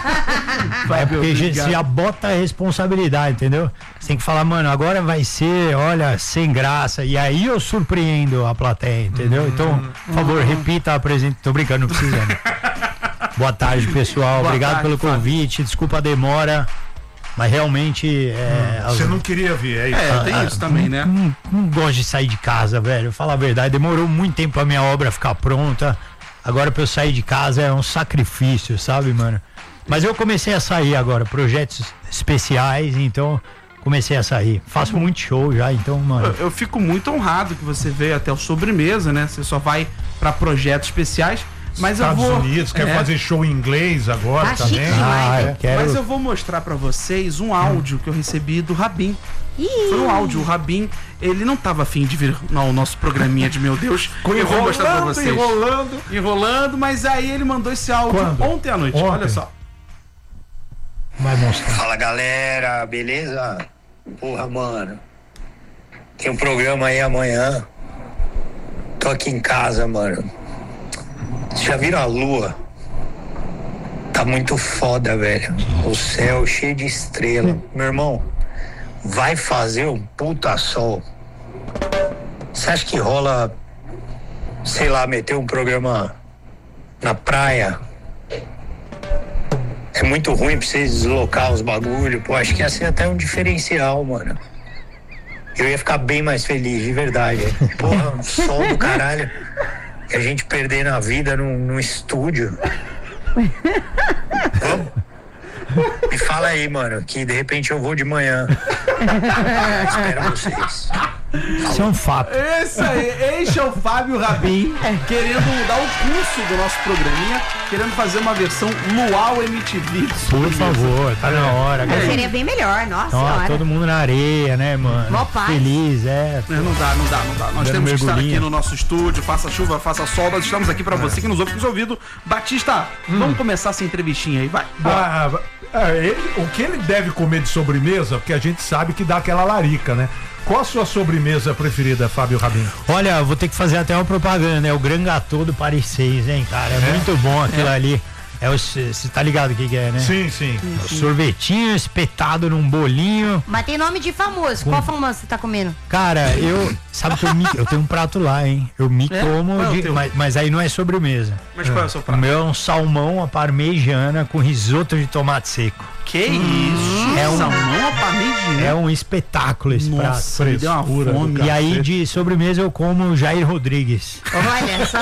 É porque você já bota a responsabilidade, entendeu? Você tem que falar, mano, agora vai ser, olha, sem graça. E aí eu surpreendo a plateia, entendeu? Então, por favor, repita a apresentação. Tô brincando, não precisa. Boa tarde, pessoal. Boa Obrigado tarde, pelo convite. Desculpa a demora. Mas realmente. Você não queria vir, é isso? Tem isso também, né? Não gosto de sair de casa, velho. Falar a verdade, demorou muito tempo pra minha obra ficar pronta. Agora pra eu sair de casa é um sacrifício, sabe, mano? Mas eu comecei a sair agora, projetos especiais, então comecei a sair. Faço muito show já, então, mano. Eu fico muito honrado que você veio até o Sobremesa, né? Você só vai pra projetos especiais. Mas Estados eu vou... Unidos, quer fazer show em inglês agora também. Mas eu vou mostrar pra vocês um áudio que eu recebi do Rabin. Foi um áudio, o Rabin, ele não tava afim de vir ao nosso programinha de Meu Deus. Eu vou mostrar pra vocês. Enrolando, mas aí ele mandou esse áudio ontem à noite, olha só. Vai mostrar. Fala, galera, beleza? Porra, mano, tem um programa aí amanhã. Tô aqui em casa, mano. Vocês já viram a lua? Tá muito foda, velho. O céu cheio de estrela. Meu irmão, vai fazer um puta sol. Você acha que rola, sei lá, meter um programa na praia? É muito ruim pra vocês deslocar os bagulho. Pô, acho que ia ser até um diferencial, mano. Eu ia ficar bem mais feliz, de verdade. Porra, um sol do caralho. Que a gente perder na vida num estúdio. Me fala aí, mano, que de repente eu vou de manhã. Espero vocês. Isso é um fato. Esse é o Fábio Rabin, querendo dar o curso do nosso programinha, querendo fazer uma versão Luau MTV. Por favor, tá na hora. Seria bem melhor, nossa Ó, senhora. todo mundo na areia, né, mano? Mó paz. Feliz, Não dá. Nós temos que estar aqui no nosso estúdio, faça chuva, faça sol, nós estamos aqui pra você que nos ouve com os ouvidos. Batista, vamos começar essa entrevistinha aí, vai. O que ele deve comer de sobremesa, porque a gente sabe que dá aquela larica, né? Qual a sua sobremesa preferida, Fábio Rabin? Olha, vou ter que fazer até uma propaganda, né? O Gran Gâteau do Paris 6, hein, cara? É muito bom aquilo ali. Você tá ligado o que é, né? Sim. O sorvetinho espetado num bolinho. Mas tem nome de famoso. Qual famoso você tá comendo? Cara, sabe que eu tenho um prato lá, hein? Eu me como, mas aí não é sobremesa. Mas qual é o seu prato? O meu é um salmão à parmegiana com risoto de tomate seco. Que isso? Salmão à parmegiana? É um espetáculo esse prato. Me deu uma fome. E aí de sobremesa eu como Jair Rodrigues. Olha só.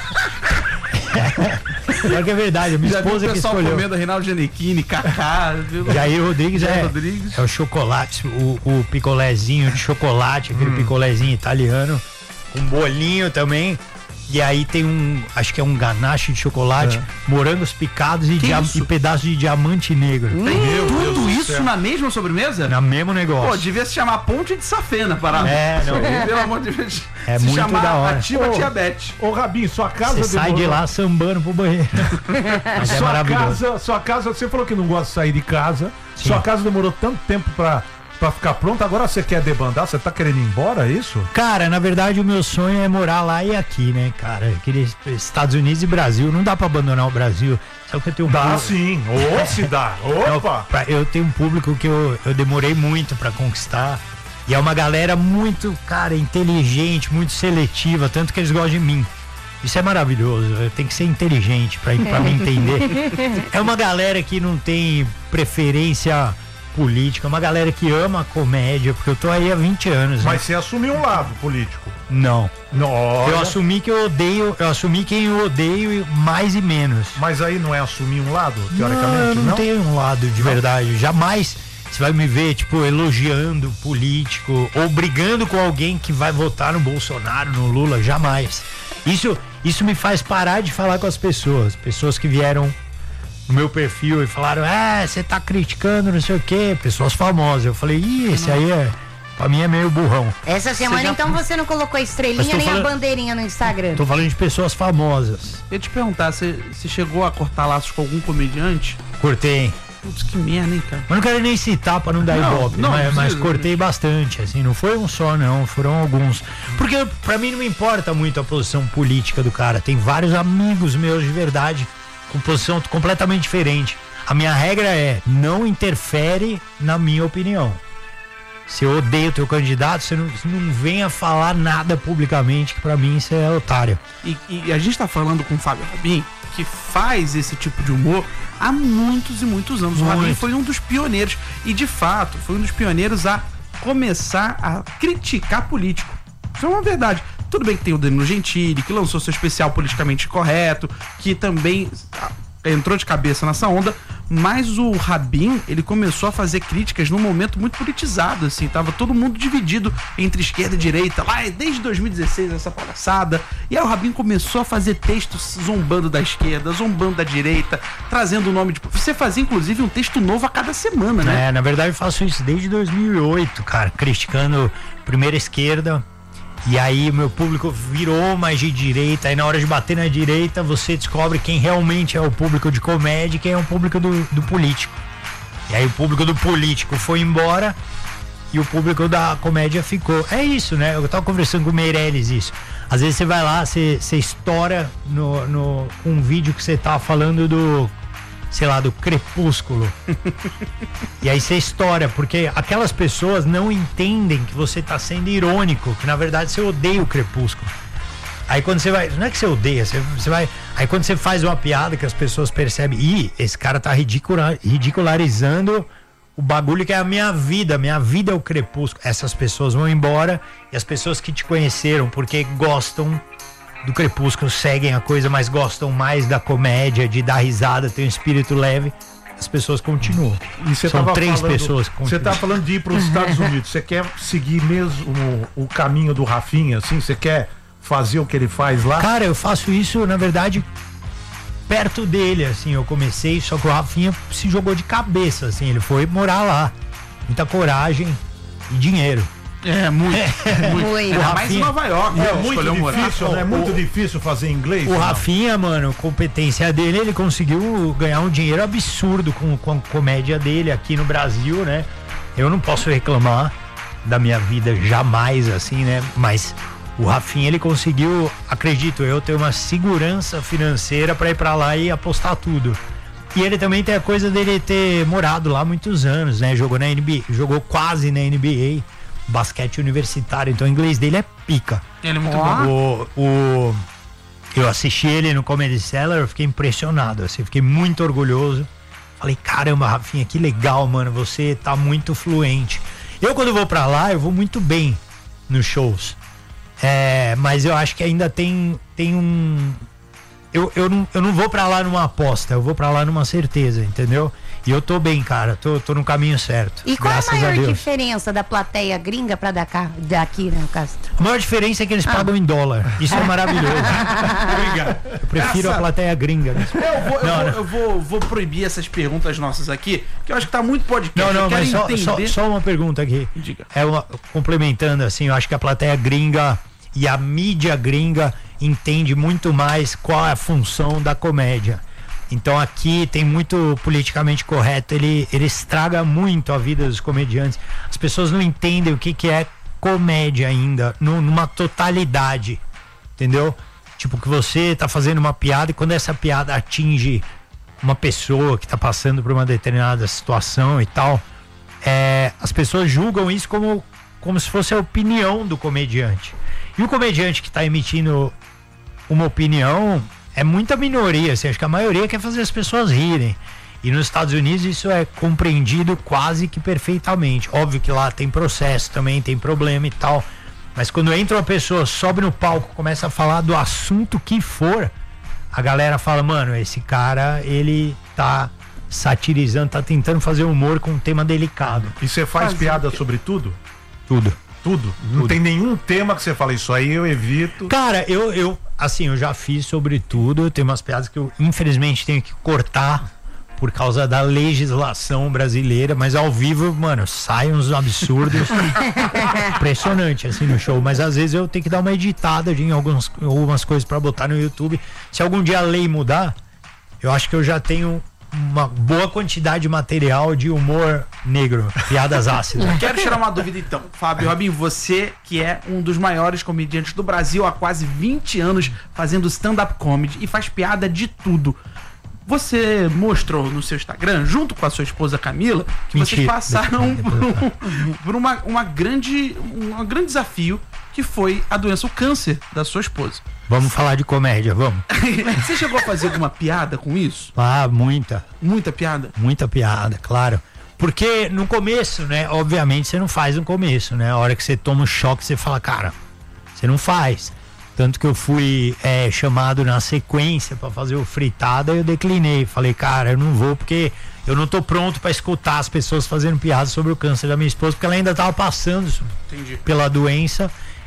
Pior que é verdade, minha esposa que escolheu. Comendo Reinaldo Giannichini, Kaká. Jair Rodrigues é o chocolate, o picolézinho de chocolate, aquele picolézinho italiano, um bolinho também. E aí tem acho que é um ganache de chocolate, morangos picados e pedaços de diamante negro. Tudo isso na mesma sobremesa? Na mesmo negócio. Pô, devia se chamar Ponte de Safena, parada. Pelo amor de Deus. É se muito da hora. Ativa Diabetes. Ô, Rabin, sua casa Você sai de lá sambando pro banheiro. Mas é maravilhoso. Sua casa, você falou que não gosta de sair de casa. Sim. Sua casa demorou tanto tempo pra ficar pronta, agora você quer debandar? Você tá querendo ir embora, é isso? Cara, na verdade o meu sonho é morar lá e aqui, né, cara? Aqueles Estados Unidos e Brasil, não dá pra abandonar o Brasil. Só que eu tenho Dá sim, se dá. Opa! Eu tenho um público que eu demorei muito pra conquistar. E é uma galera muito, cara, inteligente, muito seletiva, tanto que eles gostam de mim. Isso é maravilhoso, tem que ser inteligente pra me entender. É uma galera que não tem preferência política, uma galera que ama a comédia, porque eu tô aí há 20 anos. Mas você assumiu um lado político? Não. Olha. Eu assumi que eu odeio, eu assumi quem eu odeio mais e menos. Mas aí não é assumir um lado, teoricamente? Não, eu não tenho um lado de verdade. Jamais você vai me ver, tipo, elogiando político ou brigando com alguém que vai votar no Bolsonaro, no Lula, jamais. Isso me faz parar de falar com as pessoas que vieram no meu perfil e falaram, você tá criticando não sei o quê, pessoas famosas. Eu falei, esse aí pra mim é meio burrão. Essa semana então você não colocou a estrelinha nem a bandeirinha no Instagram? Tô falando de pessoas famosas. Eu ia te perguntar, você chegou a cortar laços com algum comediante? Cortei. Putz, que merda, hein, cara? Mas não quero nem citar pra não dar ibope, mas cortei bastante, assim, não foi um só não, foram alguns. Porque pra mim não importa muito a posição política do cara, tem vários amigos meus de verdade com posição completamente diferente. A minha regra é, não interfere na minha opinião. Se eu odeio o teu candidato, você não venha falar nada publicamente, que pra mim isso é otário. E a gente tá falando com o Fábio Rabin, que faz esse tipo de humor há muitos e muitos anos. O Rabin foi um dos pioneiros, e de fato foi um dos pioneiros a começar a criticar político. Isso é uma verdade. Tudo bem que tem o Danilo Gentili, que lançou seu especial Politicamente Correto, que também entrou de cabeça nessa onda, mas o Rabin, ele começou a fazer críticas num momento muito politizado, assim, tava todo mundo dividido entre esquerda e direita, lá desde 2016 essa palhaçada, e aí o Rabin começou a fazer textos zombando da esquerda, zombando da direita, trazendo o nome de... Você fazia, inclusive, um texto novo a cada semana, né? Na verdade eu faço isso desde 2008, cara, criticando primeiro a esquerda. E aí meu público virou mais de direita, aí na hora de bater na direita você descobre quem realmente é o público de comédia e quem é o público do político. E aí o público do político foi embora e o público da comédia ficou. É isso, né? Eu tava conversando com o Meirelles isso. Às vezes você vai lá, você estoura no um vídeo que você tava falando do, sei lá, do Crepúsculo. E aí você estoura, porque aquelas pessoas não entendem que você tá sendo irônico, que na verdade você odeia o Crepúsculo. Aí quando você vai, não é que você odeia, você vai, aí quando você faz uma piada que as pessoas percebem, esse cara tá ridicularizando o bagulho que é a minha vida é o Crepúsculo. Essas pessoas vão embora e as pessoas que te conheceram porque gostam do Crepúsculo, seguem a coisa, mas gostam mais da comédia, de dar risada, ter um espírito leve, as pessoas continuam. E são 3 pessoas que continuam. Você tá falando de ir para os Estados Unidos, você quer seguir mesmo o caminho do Rafinha, assim? Você quer fazer o que ele faz lá? Cara, eu faço isso, na verdade, perto dele, assim, eu comecei, só que o Rafinha se jogou de cabeça, assim, ele foi morar lá. Muita coragem e dinheiro. Muito. Mais em Nova York. É muito difícil, né? É muito difícil fazer inglês. O Rafinha, mano, competência dele, ele conseguiu ganhar um dinheiro absurdo com a comédia dele aqui no Brasil, né? Eu não posso reclamar da minha vida jamais, assim, né? Mas o Rafinha, ele conseguiu, acredito eu, ter uma segurança financeira pra ir pra lá e apostar tudo. E ele também tem a coisa dele ter morado lá muitos anos, né? Jogou na NBA, jogou quase na NBA. Basquete universitário, então o inglês dele é pica. Ele é muito bom. Eu assisti ele no Comedy Cellar, eu fiquei impressionado, assim, fiquei muito orgulhoso. Falei, caramba, Rafinha, que legal, mano, você tá muito fluente. Eu, quando vou pra lá, eu vou muito bem nos shows. Mas eu acho que ainda tem um... Eu não vou pra lá numa aposta, eu vou pra lá numa certeza, entendeu? E eu tô bem, cara, tô no caminho certo. E qual a maior diferença da plateia gringa pra daqui, né, no caso? A maior diferença é que eles pagam em dólar. Isso é maravilhoso. Obrigado. Eu prefiro a plateia gringa. Né? Eu vou proibir essas perguntas nossas aqui, que eu acho que tá muito podcast. Não, mas só uma pergunta aqui. Diga. Complementando, assim, eu acho que a plateia gringa e a mídia gringa entende muito mais qual é a função da comédia. Então aqui tem muito politicamente correto, ele estraga muito a vida dos comediantes. As pessoas não entendem o que é comédia ainda, numa totalidade, entendeu? Tipo, que você tá fazendo uma piada e quando essa piada atinge uma pessoa que tá passando por uma determinada situação e tal, as pessoas julgam isso como como se fosse a opinião do comediante. E o comediante que está emitindo uma opinião é muita minoria, assim, acho que a maioria quer fazer as pessoas rirem. E nos Estados Unidos isso é compreendido quase que perfeitamente. Óbvio que lá tem processo também, tem problema e tal. Mas quando entra uma pessoa, sobe no palco, começa a falar do assunto que for, a galera fala, mano, esse cara, ele tá satirizando, tá tentando fazer humor com um tema delicado. E você faz piada sobre tudo? Tudo. Tudo? Não tem nenhum tema que você fala, isso aí eu evito. Cara, eu já fiz sobre tudo. Tem umas piadas que eu, infelizmente, tenho que cortar por causa da legislação brasileira, mas ao vivo, mano, saem uns absurdos. Impressionante, assim, no show. Mas às vezes eu tenho que dar uma editada em algumas coisas pra botar no YouTube. Se algum dia a lei mudar, eu acho que eu já tenho uma boa quantidade de material de humor negro, piadas ácidas. Quero tirar uma dúvida então, Fábio Rabin, você que é um dos maiores comediantes do Brasil há quase 20 anos fazendo stand-up comedy e faz piada de tudo. Você mostrou no seu Instagram, junto com a sua esposa Camila, que vocês passaram por um grande desafio, que foi a doença, o câncer da sua esposa. Vamos falar de comédia, vamos. Você chegou a fazer alguma piada com isso? Ah, muita. Muita piada? Muita piada, claro. Porque no começo, né, obviamente você não faz no começo, né? A hora que você toma um choque, você fala, cara, você não faz. Tanto que eu fui chamado na sequência pra fazer o fritada e eu declinei. Falei, cara, eu não vou porque eu não tô pronto pra escutar as pessoas fazendo piadas sobre o câncer da minha esposa, porque ela ainda tava passando pela doença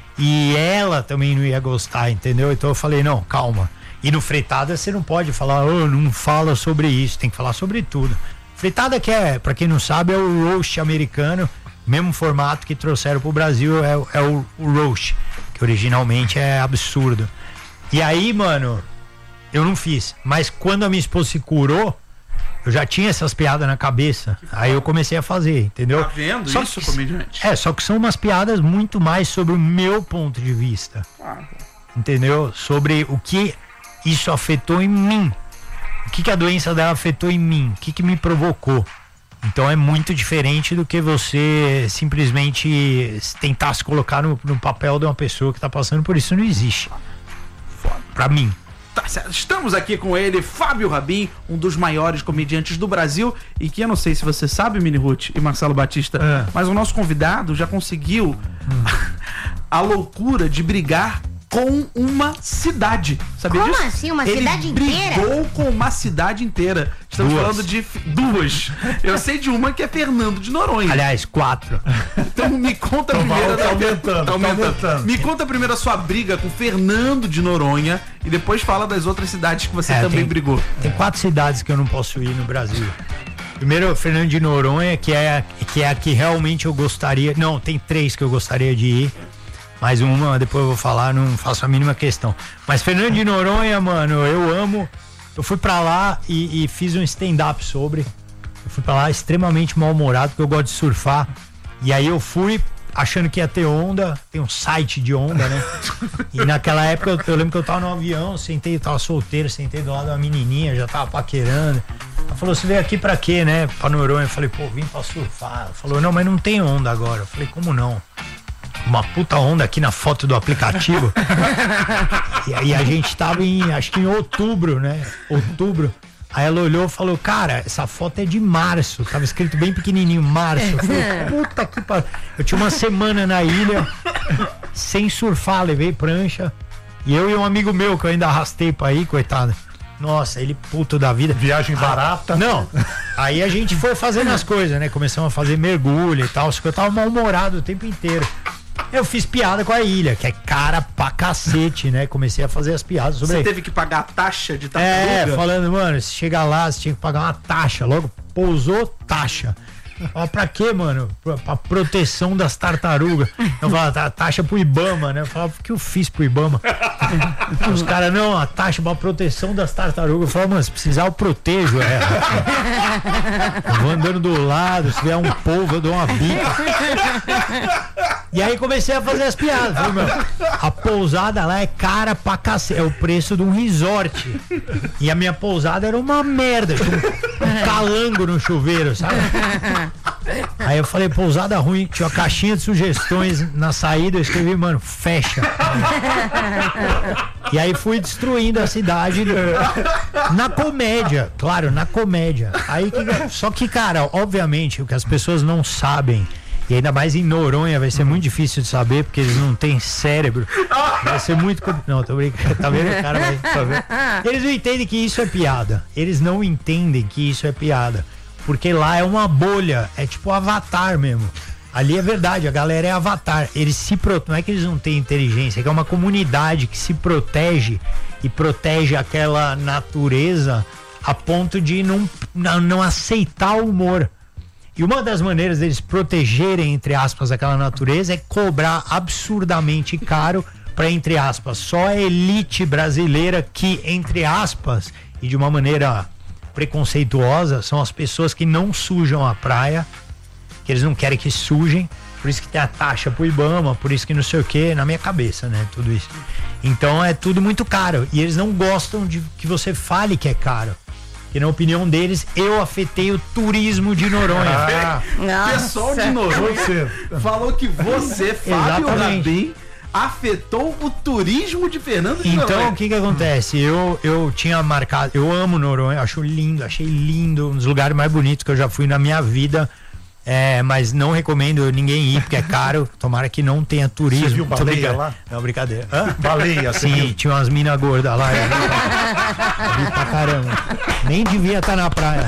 e ela também não ia gostar, entendeu? Então eu falei, não, calma. E no fritada você não pode falar, não fala sobre isso, tem que falar sobre tudo. Fritada pra quem não sabe, é o roast americano, mesmo formato que trouxeram pro Brasil, é o roast, que originalmente é absurdo. E aí, mano, eu não fiz. Mas quando a minha esposa se curou, eu já tinha essas piadas na cabeça. Aí eu comecei a fazer, entendeu? Tá vendo só isso, comediante? Só que são umas piadas muito mais sobre o meu ponto de vista. Entendeu? Sobre o que isso afetou em mim. O que a doença dela afetou em mim. O que me provocou. Então é muito diferente do que você simplesmente tentar se colocar no papel de uma pessoa que tá passando por isso. Não existe. Pra mim. Tá certo. Estamos aqui com ele, Fábio Rabin, um dos maiores comediantes do Brasil, e que eu não sei se você sabe, Mini Ruth e Marcelo Batista, mas o nosso convidado já conseguiu a loucura de brigar com uma cidade. Sabia Como disso? assim? Uma cidade inteira? Brigou com uma cidade inteira. Estamos Duas. falando de duas. Eu sei de uma que é Fernando de Noronha. Aliás, 4. Então me conta primeiro. Tá aumentando. Me conta primeiro a sua briga com Fernando de Noronha e depois fala das outras cidades que você também brigou. Tem 4 cidades que eu não posso ir no Brasil. Primeiro, Fernando de Noronha, que é a que realmente eu gostaria. Não, tem 3 que eu gostaria de ir. Mais uma, depois eu vou falar, não faço a mínima questão. Mas Fernando de Noronha, mano, eu amo. Eu fui pra lá e fiz um stand-up sobre. Eu fui pra lá extremamente mal-humorado, porque eu gosto de surfar. E aí eu fui achando que ia ter onda. Tem um site de onda, né? E naquela época eu lembro que eu tava no avião, eu tava solteiro, sentei do lado da menininha, já tava paquerando. Ela falou, você veio aqui pra quê, né? Pra Noronha. Eu falei, pô, vim pra surfar. Ela falou, não, mas não tem onda agora. Eu falei, como não? Uma puta onda aqui na foto do aplicativo. E aí a gente tava acho que em outubro, né? Outubro. Aí ela olhou e falou, cara, essa foto é de março. Tava escrito bem pequenininho, março. Eu falei, puta que pariu. Eu tinha uma semana na ilha, sem surfar, levei prancha. E eu e um amigo meu, que eu ainda arrastei pra ir, coitado. Nossa, ele puto da vida. Viagem barata. Não. Aí a gente foi fazendo as coisas, né? Começamos a fazer mergulho e tal. Só que eu tava mal-humorado o tempo inteiro. Eu fiz piada com a ilha, que é cara pra cacete, né? Comecei a fazer as piadas sobre. Você teve que pagar a taxa de tartaruga? Falando, mano, se chegar lá, você tinha que pagar uma taxa. Logo, pousou, taxa. Fala, pra quê, mano? Pra proteção das tartarugas. Eu falava, taxa pro Ibama, né? Eu falava, o que eu fiz pro Ibama? Os caras, não, a taxa pra proteção das tartarugas. Eu falava, mano, se precisar eu protejo ela. Eu vou andando do lado, se vier um polvo, eu dou uma bica. E aí comecei a fazer as piadas. Falei, meu, a pousada lá é cara pra cacete. É o preço de um resort. E a minha pousada era uma merda. Tinha um calango no chuveiro, sabe? Aí eu falei, pousada ruim, tinha uma caixinha de sugestões na saída, eu escrevi, mano, fecha. E aí fui destruindo a cidade na comédia, claro, na comédia. Aí, só que, cara, obviamente, o que as pessoas não sabem, e ainda mais em Noronha, vai ser muito difícil de saber, porque eles não têm cérebro. Vai ser muito... Não, tô brincando, tá vendo? O cara vai... Tá vendo? Eles não entendem que isso é piada. Eles não entendem que isso é piada. Porque lá é uma bolha, é tipo Avatar mesmo. Ali é verdade, a galera é Avatar. Eles se não é que eles não têm inteligência, é que é uma comunidade que se protege e protege aquela natureza a ponto de não aceitar o humor. E uma das maneiras deles protegerem, entre aspas, aquela natureza é cobrar absurdamente caro para, entre aspas, só a elite brasileira que, entre aspas, e de uma maneira preconceituosa, são as pessoas que não sujam a praia, que eles não querem que sujem, por isso que tem a taxa pro Ibama, por isso que não sei o que, na minha cabeça, né, tudo isso. Então é tudo muito caro, e eles não gostam de que você fale que é caro. Que na opinião deles, eu afetei o turismo de Noronha. Pessoal de Noronha falou que você, Fábio Rabin, afetou o turismo de Fernando de Noronha. Então, o que acontece? Eu tinha marcado, eu amo Noronha, acho lindo, achei lindo, um dos lugares mais bonitos que eu já fui na minha vida. Mas não recomendo ninguém ir, porque é caro. Tomara que não tenha turismo. Você viu baleia lá? Não, brincadeira. Baleia, sim, tinha umas minas gordas lá. Vi pra caramba. Nem devia estar na praia.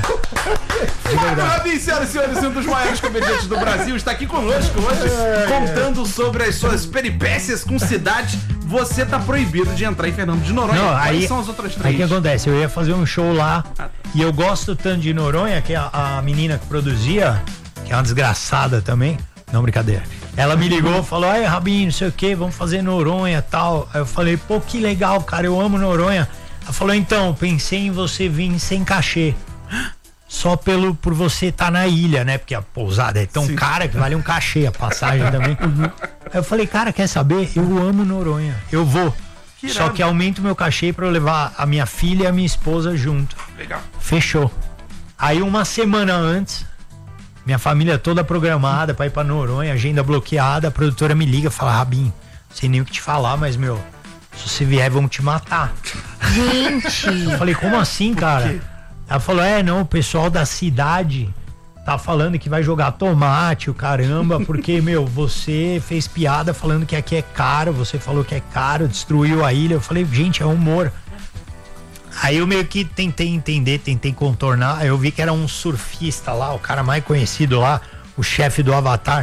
Rabin, senhoras e senhores, um dos maiores comediantes do Brasil, está aqui conosco hoje, contando sobre as suas peripécias com cidades. Você tá proibido de entrar em Fernando de Noronha. Não, Quais são as outras três? Aí o que acontece? Eu ia fazer um show lá e eu gosto tanto de Noronha que a menina que produzia, que é uma desgraçada também, não, brincadeira, ela me ligou, falou, ai Rabin, não sei o que, vamos fazer Noronha e tal. Aí eu falei, pô, que legal, cara, eu amo Noronha. Ela falou, então, pensei em você vir sem cachê, só por você estar na ilha, né, porque a pousada é tão cara que vale um cachê, a passagem também. Aí eu falei, cara, quer saber, eu amo Noronha, eu vou, só que aumento meu cachê pra eu levar a minha filha e a minha esposa junto. Legal. Fechou. Aí uma semana antes, minha família toda programada pra ir pra Noronha, agenda bloqueada, a produtora me liga e fala, Rabin, não sei nem o que te falar, mas meu, se você vier vão te matar. Gente! Eu falei, como assim, cara? Ela falou, não, o pessoal da cidade tá falando que vai jogar tomate, o caramba, porque, meu, você fez piada falando que aqui é caro, você falou que é caro, destruiu a ilha. Eu falei, gente, é humor. Aí eu meio que tentei entender, tentei contornar. Aí eu vi que era um surfista lá, o cara mais conhecido lá, o chefe do Avatar,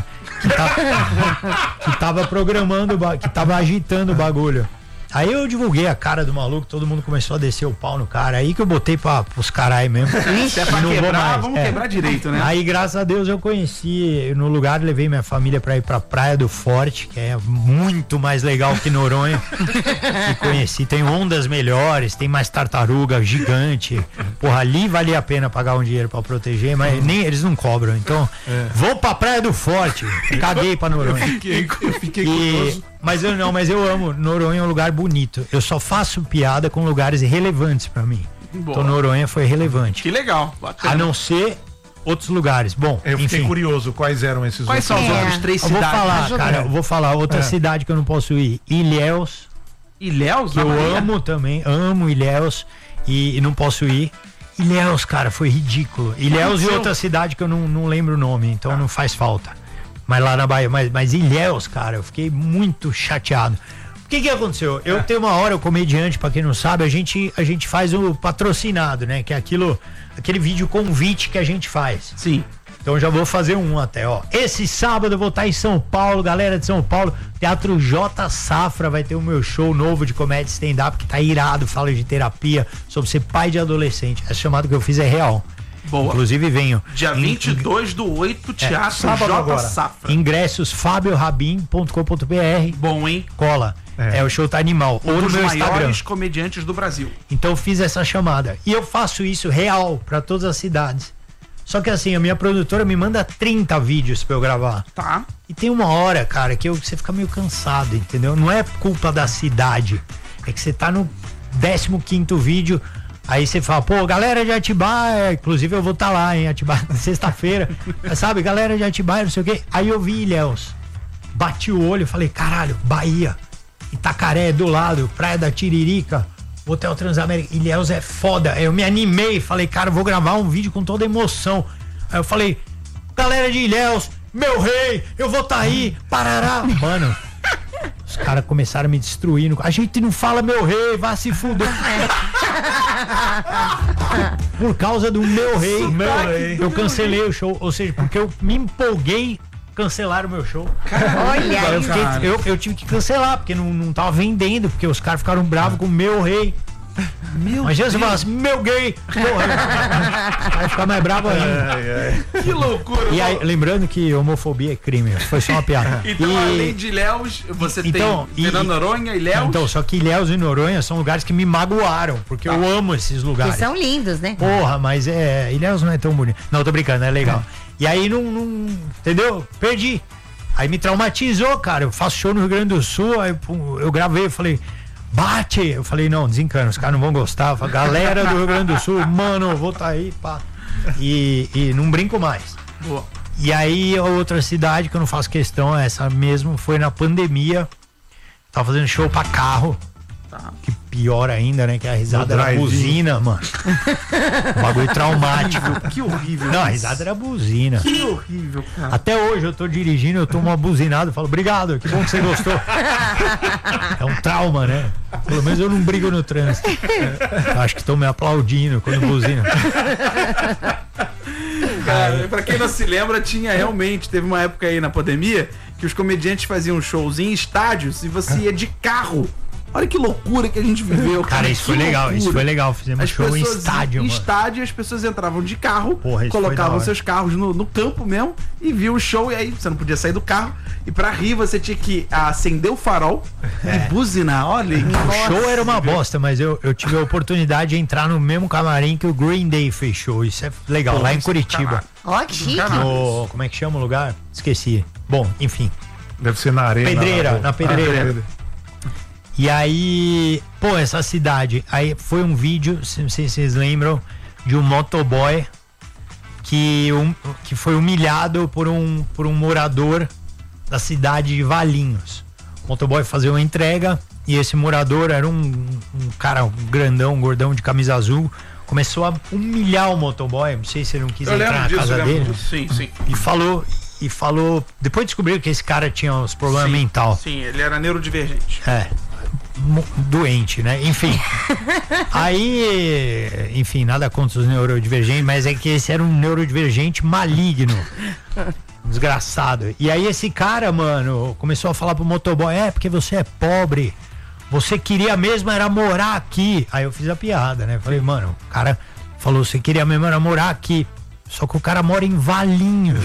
que tava programando, que tava agitando o bagulho. Aí eu divulguei a cara do maluco, todo mundo começou a descer o pau no cara. Aí que eu botei pros carai mesmo. Se é pra quebrar, vamos quebrar direito, né? Aí, graças a Deus, eu conheci no lugar, levei minha família pra ir pra Praia do Forte, que é muito mais legal que Noronha. E conheci, tem ondas melhores, tem mais tartaruga gigante. Porra, ali valia a pena pagar um dinheiro pra proteger, mas nem eles não cobram. Então, vou pra Praia do Forte. Caguei pra Noronha. Eu fiquei curioso. Mas eu amo. Noronha é um lugar bonito. Eu só faço piada com lugares relevantes pra mim. Boa. Então Noronha foi relevante. Que legal, bacana. A não ser outros lugares. Bom, eu fiquei enfim. curioso quais eram esses Quais são as outras três eu cidades? Eu vou falar outra cidade que eu não posso ir. Ilhéus. Ilhéus? Que eu amo também. Amo Ilhéus e não posso ir. Ilhéus, cara, foi ridículo. Ilhéus e outra cidade que eu não lembro o nome, então não faz falta. Mas lá na Bahia, mas Ilhéus, cara, eu fiquei muito chateado. O que aconteceu? Eu tenho uma hora, o comediante, pra quem não sabe, a gente faz o patrocinado, né? Que é aquele vídeo convite que a gente faz. Sim. Então já vou fazer um até, ó. Esse sábado eu vou estar em São Paulo, galera de São Paulo, Teatro J Safra, vai ter o meu show novo de comédia stand-up, que tá irado, fala de terapia, sobre ser pai de adolescente. Essa chamada que eu fiz é real. Boa. Inclusive venho. Dia 22/8, Teatro J Safra. Ingressos fabiorabin.com.br. Bom, hein? Cola. O show tá animal. Um dos meu maiores Instagram. comediantes do Brasil. Então fiz essa chamada. E eu faço isso real pra todas as cidades. Só que assim, a minha produtora me manda 30 vídeos pra eu gravar. Tá. E tem uma hora, cara, que você fica meio cansado, entendeu? Não é culpa da cidade. É que você tá no 15º vídeo. Aí você fala, pô, galera de Atibaia, inclusive eu vou estar lá em Atibaia na sexta-feira, sabe, galera de Atibaia, não sei o quê. Aí eu vi Ilhéus, bati o olho e falei, caralho, Bahia, Itacaré do lado, Praia da Tiririca, Hotel Transamérica, Ilhéus é foda. Aí eu me animei, falei, cara, eu vou gravar um vídeo com toda emoção. Aí eu falei, galera de Ilhéus, meu rei, eu vou estar aí, parará. Mano, os caras começaram a me destruir. A gente não fala meu rei, vai se fuder. Por causa do meu rei, eu cancelei o show. Ou seja, porque eu me empolguei, cancelaram o meu show. Olha, eu tive que cancelar, porque não tava vendendo, porque os caras ficaram bravos com o meu rei. Mas você fala assim, meu gay, porra, vai ficar mais bravo ainda. Que loucura. E aí, lembrando que homofobia é crime, foi só uma piada. Então, além de Ilhéus, você tem Fernando Noronha, Ilhéus. Então, só que Ilhéus e Noronha são lugares que me magoaram, porque eu amo esses lugares. Que são lindos, né? Porra, mas Ilhéus não é tão bonito. Não, tô brincando, é legal. E aí não, entendeu? Perdi. Aí me traumatizou, cara. Eu faço show no Rio Grande do Sul, aí eu gravei, eu falei, bate! Eu falei, não, desencana, os caras não vão gostar. Eu falei, galera do Rio Grande do Sul, mano, eu vou estar aí, pá. E não brinco mais. Boa. E aí, a outra cidade que eu não faço questão, essa mesmo, foi na pandemia. Tava fazendo show pra carro. Tá. Que pior ainda, né? Que a risada era buzina, mano. Um bagulho traumático. Que horrível. Não, a risada era buzina. Que horrível, cara. Até hoje eu tô dirigindo, eu tomo uma buzinada e falo, obrigado, que bom que você gostou. É um trauma, né? Pelo menos eu não brigo no trânsito. Eu acho que estão me aplaudindo quando buzina. Cara, pra quem não se lembra, teve uma época aí na pandemia que os comediantes faziam shows em estádios e você ia de carro. Olha que loucura que a gente viveu. Cara, isso foi legal, fizemos show em estádio, mano. Em estádio, as pessoas entravam de carro, porra, colocavam seus carros no campo mesmo e viam o show, e aí você não podia sair do carro, e pra rir você tinha que acender o farol e buzinar. Olha, o show era uma bosta, mas eu tive a oportunidade de entrar no mesmo camarim que o Green Day fechou. Isso é legal, lá em Curitiba. Ó, que chique. Como é que chama o lugar? Esqueci. Bom, enfim. Deve ser na Arena. Na Pedreira. E aí, pô, essa cidade, aí foi um vídeo, não sei se vocês lembram, de um motoboy que foi humilhado por um morador da cidade de Valinhos. O motoboy fazia uma entrega e esse morador era um cara grandão, gordão de camisa azul, começou a humilhar o motoboy, não sei se ele não quis entrar na casa dele. Sim. E falou, depois descobriu que esse cara tinha uns problemas mental. Sim, ele era neurodivergente. Doente, né? Enfim. Aí, enfim, nada contra os neurodivergentes, mas é que esse era um neurodivergente maligno. Desgraçado. E aí esse cara, mano, começou a falar pro motoboy, porque você é pobre, você queria mesmo era morar aqui. Aí eu fiz a piada, né? Falei, mano, o cara falou, você queria mesmo era morar aqui. Só que o cara mora em Valinhos.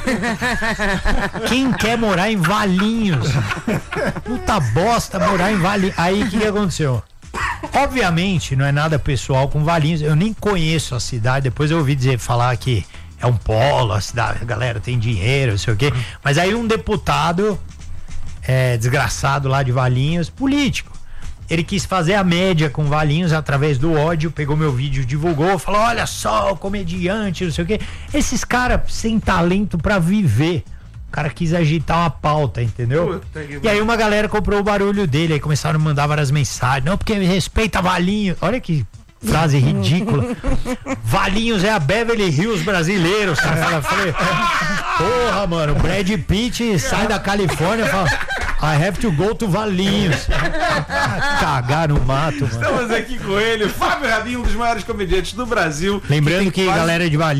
Quem quer morar em Valinhos? Puta bosta morar em Valinhos. Aí o que aconteceu? Obviamente não é nada pessoal com Valinhos. Eu nem conheço a cidade. Depois eu ouvi falar que é um polo, a cidade, a galera tem dinheiro, não sei o quê. Mas aí um deputado desgraçado lá de Valinhos, político, ele quis fazer a média com Valinhos através do ódio, pegou meu vídeo, divulgou, falou, olha só, o comediante, não sei o quê. Esses caras sem talento pra viver. O cara quis agitar uma pauta, entendeu? E aí uma galera comprou o barulho dele, aí começaram a mandar várias mensagens. Não, porque respeita Valinhos. Olha que frase ridícula. Valinhos é a Beverly Hills brasileiro. Os caras falam, porra, mano, Brad Pitt sai da Califórnia e fala, I have to go to Valinhos. Cagar no mato, mano. Estamos aqui com ele, Fábio Rabin, um dos maiores comediantes do Brasil. Lembrando que galera de Valinhos